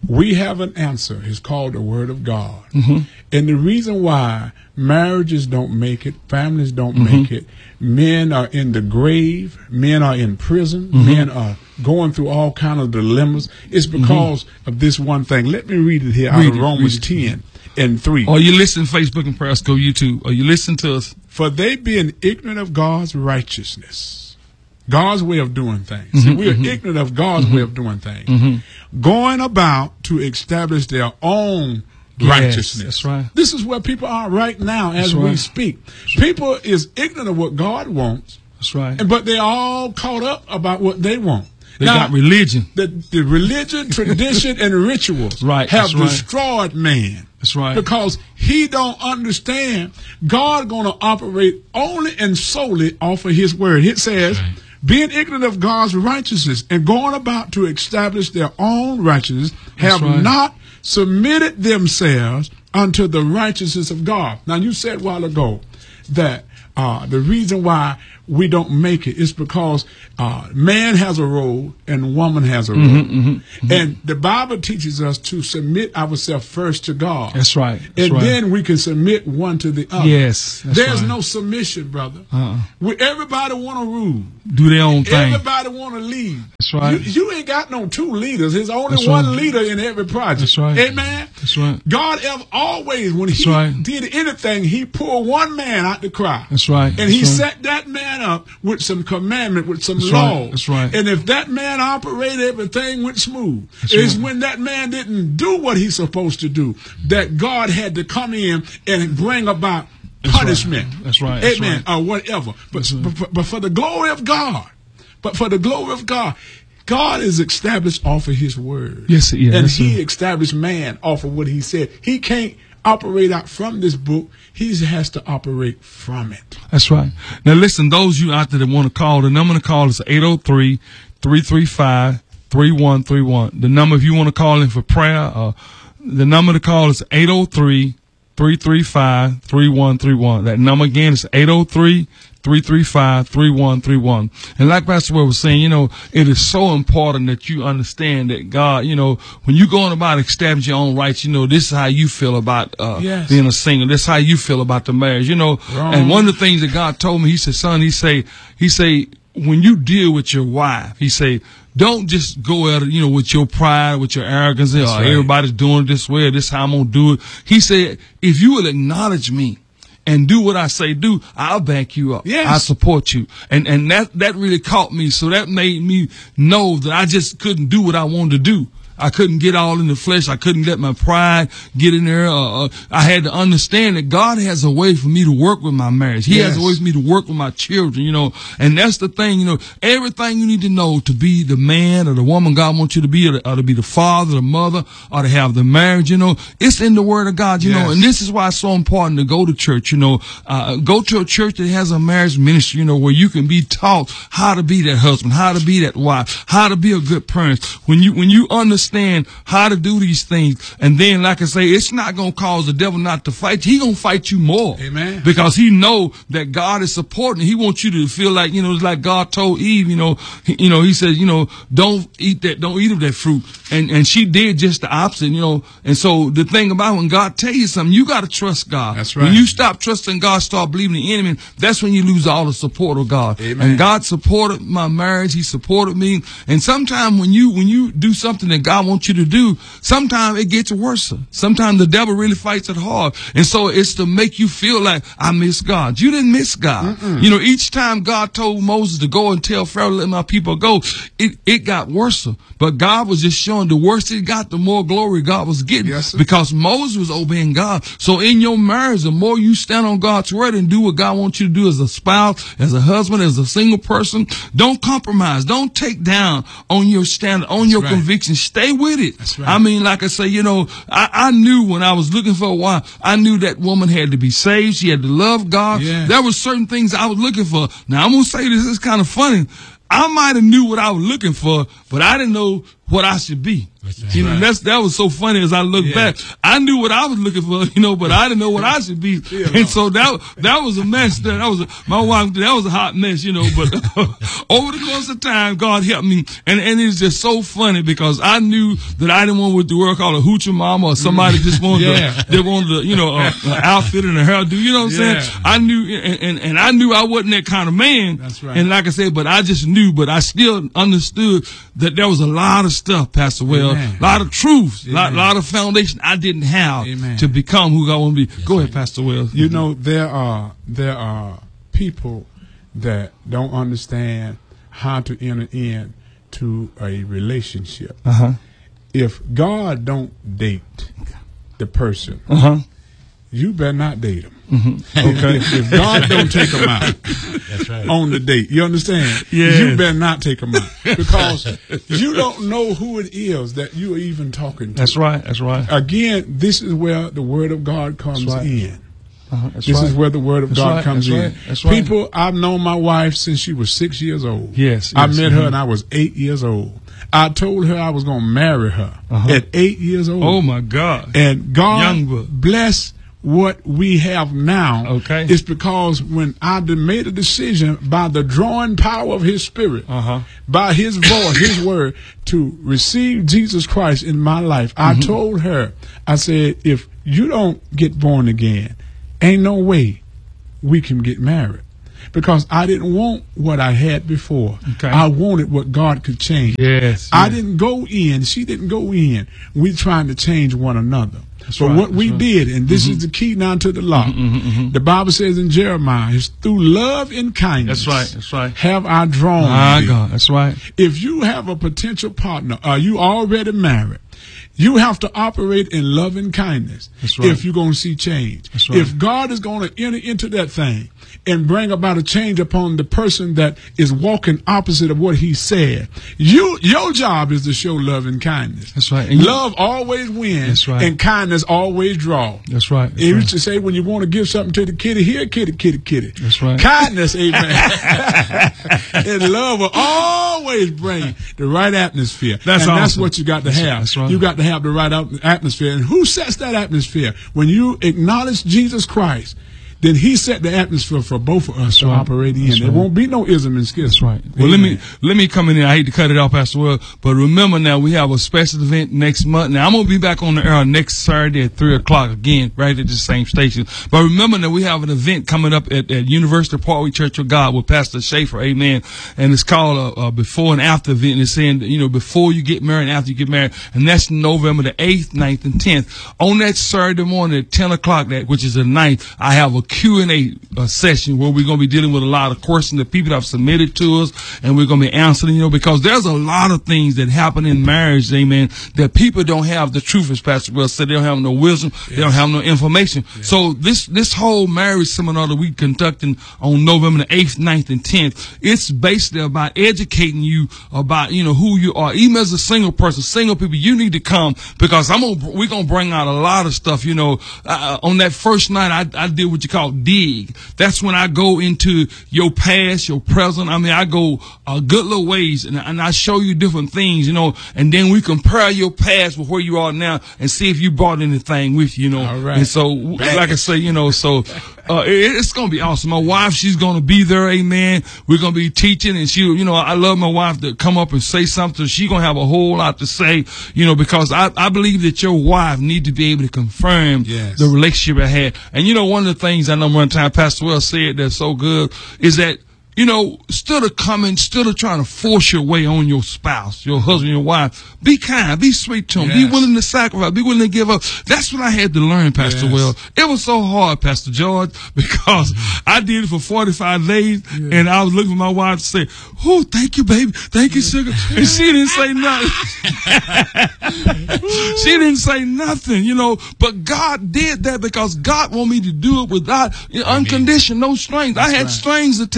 [SPEAKER 3] we have an answer. It's called the Word of God. And the reason why marriages don't make it, families don't make it, men are in the grave, men are in prison, men are going through all kind of dilemmas, is because of this one thing. Let me read it here out of Romans 10:3.
[SPEAKER 1] Or you listen to Facebook and Periscope, YouTube, or you listen to us.
[SPEAKER 3] For they being ignorant of God's righteousness, God's way of doing things. See, we are ignorant of God's way of doing things. Going about to establish their own righteousness.
[SPEAKER 1] That's right.
[SPEAKER 3] This is where people are right now as we speak. People is ignorant of what God wants.
[SPEAKER 1] That's right.
[SPEAKER 3] But they're all caught up about what they want.
[SPEAKER 1] They got religion.
[SPEAKER 3] The religion, tradition, and rituals have destroyed man.
[SPEAKER 1] That's right.
[SPEAKER 3] Because he don't understand God going to operate only and solely off of his word. It says, being ignorant of God's righteousness and going about to establish their own righteousness, have not submitted themselves unto the righteousness of God. Now, you said a while ago that the reason why we don't make it is because man has a role and woman has a role. And the Bible teaches us to submit ourselves first to God.
[SPEAKER 1] That's right.
[SPEAKER 3] And then we can submit one to the other.
[SPEAKER 1] Yes.
[SPEAKER 3] There's no submission, brother. Everybody want to rule.
[SPEAKER 1] Do their own thing.
[SPEAKER 3] Everybody want to lead.
[SPEAKER 1] That's right.
[SPEAKER 3] You ain't got no two leaders. There's only one leader in every project.
[SPEAKER 1] That's right.
[SPEAKER 3] Amen.
[SPEAKER 1] That's right.
[SPEAKER 3] God always, when he did anything, he pulled one man out the crowd.
[SPEAKER 1] That's right.
[SPEAKER 3] And he set that man up with some commandment, with some law.
[SPEAKER 1] That's right.
[SPEAKER 3] And if that man operated, everything went smooth. It's when that man didn't do what he's supposed to do that God had to come in and bring about punishment.
[SPEAKER 1] That's right.
[SPEAKER 3] Amen. Or whatever. But for the glory of God, God is established off of his word.
[SPEAKER 1] Yes, he is.
[SPEAKER 3] And he established man off of what he said. He can't operate out from this book. He has to operate from it.
[SPEAKER 1] That's right. Now listen, those of you out there that want to call, the number to call is 803-335-3131. The number if you want to call in for prayer, the number to call is 803-335-3131. That number again is 803-335-3131. And like Pastor Webb was saying, it is so important that you understand that God, when you're going about establishing your own rights, this is how you feel about being a single. This is how you feel about the marriage, And one of the things that God told me, he said, son, he say, when you deal with your wife, he say, don't just go at it, with your pride, with your arrogance, everybody's doing it this way, this is how I'm going to do it. He said, if you will acknowledge me and do what I say do, I'll back you up.
[SPEAKER 3] Yes.
[SPEAKER 1] I support you. And that really caught me. So that made me know that I just couldn't do what I wanted to do. I couldn't get all in the flesh. I couldn't let my pride get in there. I had to understand that God has a way for me to work with my marriage. He has a way for me to work with my children, And that's the thing, everything you need to know to be the man or the woman God wants you to be, or to be the father, the mother, or to have the marriage, It's in the Word of God, And this is why it's so important to go to church, Go to a church that has a marriage ministry, where you can be taught how to be that husband, how to be that wife, how to be a good parent. When you understand how to do these things, and then, like I say, it's not going to cause the devil not to fight you. He going to fight you more.
[SPEAKER 3] Amen.
[SPEAKER 1] Because he know that God is supporting. He wants you to feel like, it's like God told Eve, he said, don't eat of that fruit. And she did just the opposite, And so the thing about when God tell you something, you got to trust God.
[SPEAKER 3] That's right.
[SPEAKER 1] When you stop trusting God, start believing the enemy, that's when you lose all the support of God.
[SPEAKER 3] Amen.
[SPEAKER 1] And God supported my marriage. He supported me. And sometimes when you do something that God wants you to do, sometimes it gets worse. Sometimes the devil really fights it hard. And so it's to make you feel like, I miss God. You didn't miss God. Each time God told Moses to go and tell Pharaoh, let my people go, it got worse. But God was just showing the worse it got, the more glory God was getting.
[SPEAKER 3] Yes, sir.
[SPEAKER 1] Because Moses was obeying God. So in your marriage, the more you stand on God's word and do what God wants you to do as a spouse, as a husband, as a single person, don't compromise. Don't take down on your standard, on your conviction. Stay with it.
[SPEAKER 3] That's right.
[SPEAKER 1] I mean, like I say, I knew when I was looking for a wife, I knew that woman had to be saved. She had to love God.
[SPEAKER 3] Yeah.
[SPEAKER 1] There were certain things I was looking for. Now, I'm going to say this is kind of funny. I might have knew what I was looking for, but I didn't know what I should be. You know, that was so funny as I look back. I knew what I was looking for, you know, but I didn't know what I should be. And so that was a mess. My wife, that was a hot mess, you know, but over the course of time, God helped me. And it's just so funny because I knew that I didn't want what the world called a hoochie mama or somebody just wanted they wanted to, you know, an outfit and a hairdo, you know what I'm saying? I knew, and I knew I wasn't that kind of man.
[SPEAKER 3] That's right.
[SPEAKER 1] And like I said, but I just knew, but I still understood that there was a lot of stuff, Pastor Wells. A lot of truths, a lot of foundation I didn't have to become who I want to be. Go ahead, Pastor Wells.
[SPEAKER 3] You know, there are people that don't understand how to enter into a relationship. If God don't date the person, you better not date him. Okay, if God don't take them out on the date, you understand? You better not take them out because you don't know who it is that you are even talking to.
[SPEAKER 1] That's right.
[SPEAKER 3] Again, this is where the Word of God comes in. This is where the Word of God comes in. People, I've known my wife since she was 6 years old. I met her and I was 8 years old. I told her I was going to marry her at 8 years old.
[SPEAKER 1] Oh my God!
[SPEAKER 3] And God bless what we have now is because when I made a decision by the drawing power of His Spirit, by His voice, His word, to receive Jesus Christ in my life, I told her, I said, if you don't get born again, ain't no way we can get married. Because I didn't want what I had before. I wanted what God could change. I didn't go in. She didn't go in. We trying to change one another. What we did, and this is the key now to the law. The Bible says in Jeremiah, it's through love and kindness.
[SPEAKER 1] That's right.
[SPEAKER 3] Have I drawn thee.
[SPEAKER 1] God, that's right.
[SPEAKER 3] If you have a potential partner, are you already married? You have to operate in love and kindness if you're going to see change. If God is going to enter into that thing and bring about a change upon the person that is walking opposite of what He said, your job is to show love and kindness.
[SPEAKER 1] That's right.
[SPEAKER 3] And love always wins, and kindness always draws.
[SPEAKER 1] That's right.
[SPEAKER 3] It used to say, when you want to give something to the kitty, here, kitty, kitty, kitty.
[SPEAKER 1] That's right.
[SPEAKER 3] Kindness, amen. And love will always bring the right atmosphere. That's what you got to have.
[SPEAKER 1] That's right.
[SPEAKER 3] You got to have the right atmosphere. And who sets that atmosphere? When you acknowledge Jesus Christ, then He set the atmosphere for both of us to operate in. There won't be no ism and schism.
[SPEAKER 1] That's right. Well, let me come in here. I hate to cut it off, Pastor Will, but remember now we have a special event next month. Now I'm gonna be back on the air next Saturday at 3:00 again, right at the same station. But remember that we have an event coming up at University Parkway Church of God with Pastor Schaefer, amen. And it's called a before and after event. It's saying, you know, before you get married and after you get married, and that's November the 8th, 9th, and 10th. On that Saturday morning at 10 o'clock, which is the 9th, I have a Q&A session where we're going to be dealing with a lot of questions that people have submitted to us, and we're going to be answering, you know, because there's a lot of things that happen in marriage, amen, that people don't have the truth, as Pastor Will said. They don't have no wisdom. They don't have no information. So this whole marriage seminar that we conducting on November the 8th, 9th, and 10th, it's basically about educating you about, you know, who you are. Even as a single person, single people, you need to come, because we're going to bring out a lot of stuff, you know. On that first night, I did what you call dig. That's when I go into your past, your present. I mean, I go a good little ways, and I show you different things, you know, and then we compare your past with where you are now and see if you brought anything with you, you know.
[SPEAKER 3] All right.
[SPEAKER 1] And so, like I say, you know, so it's going to be awesome. My wife, she's going to be there, amen. We're going to be teaching, and she, you know, I love my wife to come up and say something. She's going to have a whole lot to say, you know, because I believe that your wife need to be able to confirm the relationship I had. And, you know, one of the things I know one time Pastor Wells said that's so good is that, you know, instead of trying to force your way on your spouse, your husband, your wife, be kind, be sweet to them, be willing to sacrifice, be willing to give up. That's what I had to learn, Pastor Wells. It was so hard, Pastor George, because I did it for 45 days, and I was looking for my wife to say, "Oh, thank you, baby, thank you, sugar," and she didn't say nothing. She didn't say nothing, you know. But God did that because God wanted me to do it without unconditional, no strings. I had strings attached.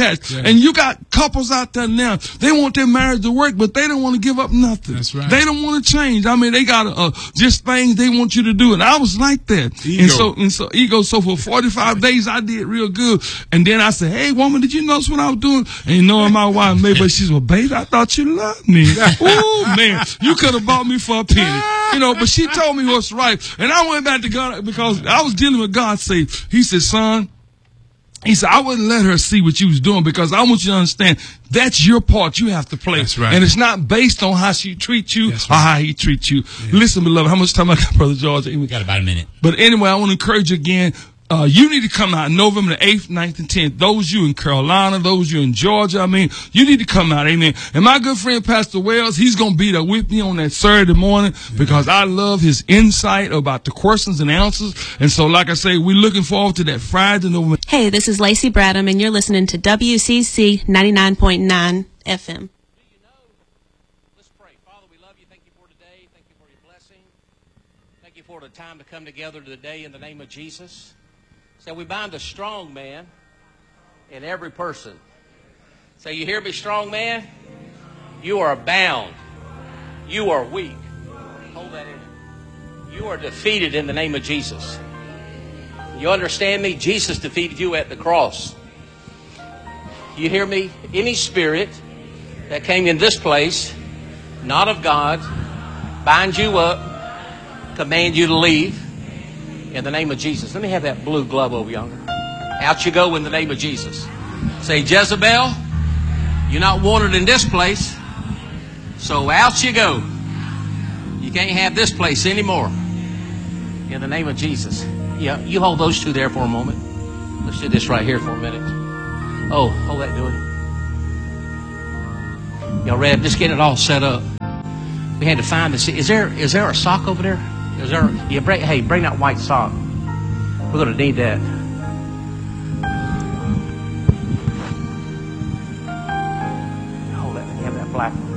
[SPEAKER 1] And you got couples out there now, they want their marriage to work, but they don't want to give up nothing.
[SPEAKER 3] That's right.
[SPEAKER 1] They don't want to change. I mean, they got just things they want you to do. And I was like that.
[SPEAKER 3] Ego.
[SPEAKER 1] So for 45 days, I did real good. And then I said, hey, woman, did you notice what I was doing? And you know, my wife made, but she said, well, baby, I thought you loved me. Ooh, man, you could have bought me for a penny. You know, but she told me what's right. And I went back to God because I was dealing with God. He said, son, he said, I wouldn't let her see what you was doing because I want you to understand that's your part you have to play.
[SPEAKER 3] That's right.
[SPEAKER 1] And it's not based on how she treats you
[SPEAKER 3] That's
[SPEAKER 1] or
[SPEAKER 3] right.
[SPEAKER 1] how he treats you.
[SPEAKER 3] Yeah.
[SPEAKER 1] Listen, beloved, how much time I got, Brother George?
[SPEAKER 2] We got about a minute.
[SPEAKER 1] But anyway, I want to encourage you again. You need to come out November the 8th, 9th, and 10th. Those you in Carolina, those you in Georgia, I mean, you need to come out, amen. And my good friend, Pastor Wells, he's going to be there with me on that Saturday morning because I love his insight about the questions and answers. And so, like I say, we're looking forward to that Friday, November.
[SPEAKER 4] Hey, this is Lacey Bradham, and you're listening to WCC 99.9 FM.
[SPEAKER 5] Let's pray. Father, we love you. Thank you for today. Thank you for your blessing. Thank you for the time to come together today in the name of Jesus. So we bind a strong man in every person. So you hear me, strong man? You are bound. You are weak. Hold that in. You are defeated in the name of Jesus. You understand me? Jesus defeated you at the cross. You hear me? Any spirit that came in this place, not of God, bind you up, command you to leave in the name of Jesus. Let me have that blue glove over yonder. Out you go in the name of Jesus. Say, Jezebel, you're not wanted in this place, so out you go. You can't have this place anymore. In the name of Jesus. Yeah, you hold those two there for a moment. Let's do this right here for a minute. Oh, hold that doing. Y'all ready? Just get it all set up. We had to find this. Is there a sock over there? Is there? Yeah, bring that white sock. We're going to need that. Hold that. You have that black one.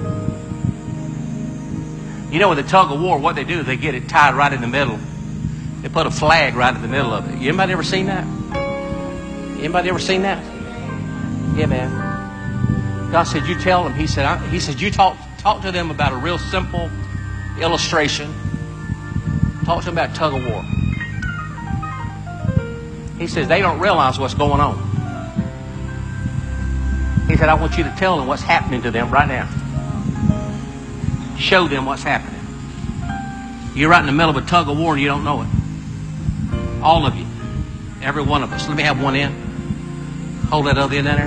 [SPEAKER 5] You know, with the tug of war, what they do is they get it tied right in the middle. They put a flag right in the middle of it. Anybody ever seen that? Anybody ever seen that? Yeah, man. God said, you tell them. He said, you talk to them about a real simple illustration. Talk to them about tug of war. He says, they don't realize what's going on. He said, I want you to tell them what's happening to them right now. Show them what's happening. You're right in the middle of a tug of war and you don't know it. All of you. Every one of us. Let me have one in. Hold that other end in there.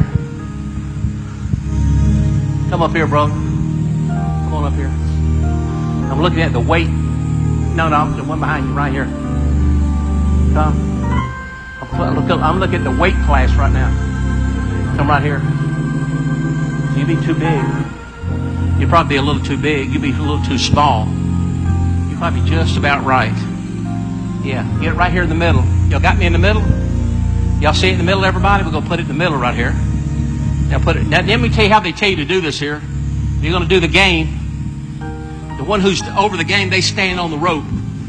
[SPEAKER 5] Come up here, bro. Come on up here. I'm looking at the weight. No, the one behind you right here. Come. I'm looking at the weight class right now. Come right here. You'd be too big. You'd probably be a little too big. You'd be a little too small. You're probably just about right. Yeah, get right here in the middle. Y'all got me in the middle? Y'all see it in the middle, everybody? We're going to put it in the middle right here. Now let me tell you how they tell you to do this here. You're going to do the game. The one who's over the game, they stand on the rope.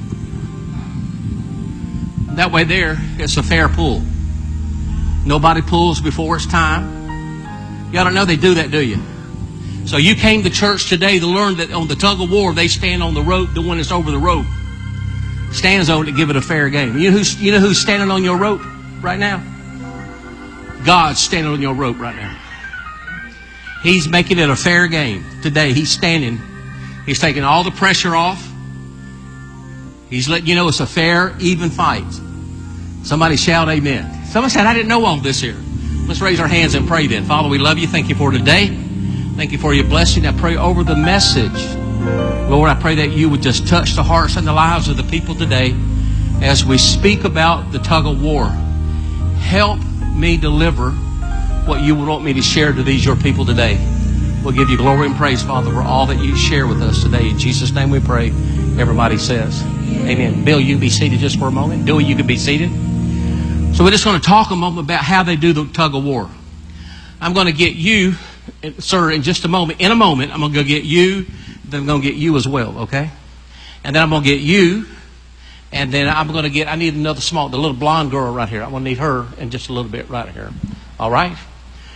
[SPEAKER 5] That way there, it's a fair pull. Nobody pulls before it's time. Y'all don't know they do that, do you? So you came to church today to learn that on the tug of war, they stand on the rope. The one that's over the rope stands on it to give it a fair game. You know who's standing on your rope right now? God's standing on your rope right now. He's making it a fair game today. He's standing. He's taking all the pressure off. He's letting you know it's a fair, even fight. Somebody shout amen. Somebody said, I didn't know all this here. Let's raise our hands and pray then. Father, we love you. Thank you for today. Thank you for your blessing. I pray over the message. Lord, I pray that you would just touch the hearts and the lives of the people today as we speak about the tug of war. Help me deliver what you would want me to share to these your people today. We'll give you glory and praise, Father, for all that you share with us today. In Jesus' name we pray. Everybody says, amen. Bill, you can be seated just for a moment. Dewey, you can be seated. So we're just going to talk a moment about how they do the tug of war. I'm going to get you, sir, in just a moment. In a moment, I'm going to go get you. Then I'm going to get you as well, okay? And then I'm going to get you. And then I'm going to get, I need another the little blonde girl right here. I'm going to need her in just a little bit right here. All right?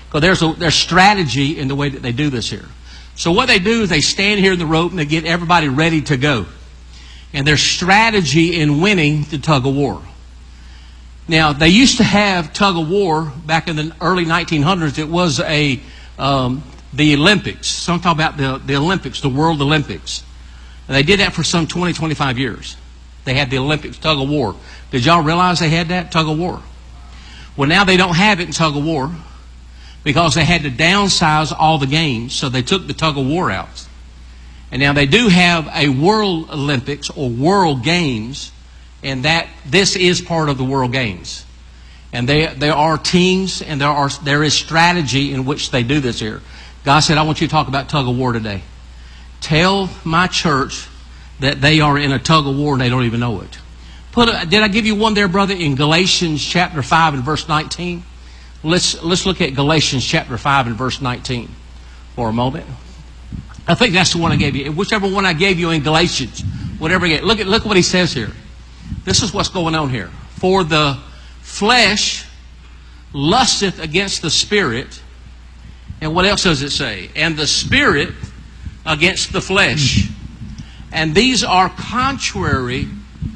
[SPEAKER 5] Because there's strategy in the way that they do this here. So what they do is they stand here in the rope and they get everybody ready to go. And there's strategy in winning the tug of war. Now, they used to have tug of war back in the early 1900s. It was the Olympics. Some talk about the Olympics, the World Olympics. And they did that for some 20, 25 years. They had the Olympics, tug of war. Did y'all realize they had that, tug of war? Well, now they don't have it in tug of war because they had to downsize all the games, so they took the tug of war out. And now they do have a World Olympics or World Games, and that this is part of the World Games. And there are teams and there is strategy in which they do this here. God said, I want you to talk about tug of war today. Tell my church that they are in a tug of war and they don't even know it. Did I give you one there, brother, in Galatians chapter 5 and verse 19? Let's look at Galatians chapter 5 and verse 19 for a moment. I think that's the one I gave you. Whichever one I gave you in Galatians, whatever you get. Look what he says here. This is what's going on here. For the flesh lusteth against the spirit. And what else does it say? And the spirit against the flesh. And these are contrary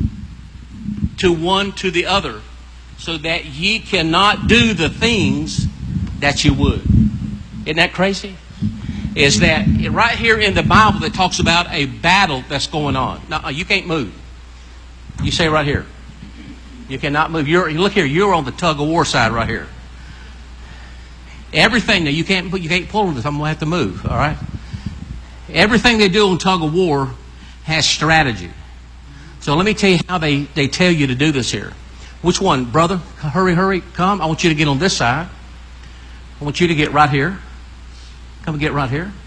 [SPEAKER 5] to one to the other, so that ye cannot do the things that you would. Isn't that crazy? Is that right here in the Bible that talks about a battle that's going on. Now, you can't move. You say right here. You cannot move. Look here, you're on the tug of war side right here. Everything that you can't pull on this, I'm going to have to move, all right? Everything they do on tug of war has strategy. So let me tell you how they tell you to do this here. Which one? Brother, hurry, come. I want you to get on this side. I want you to get right here. Come and get right here.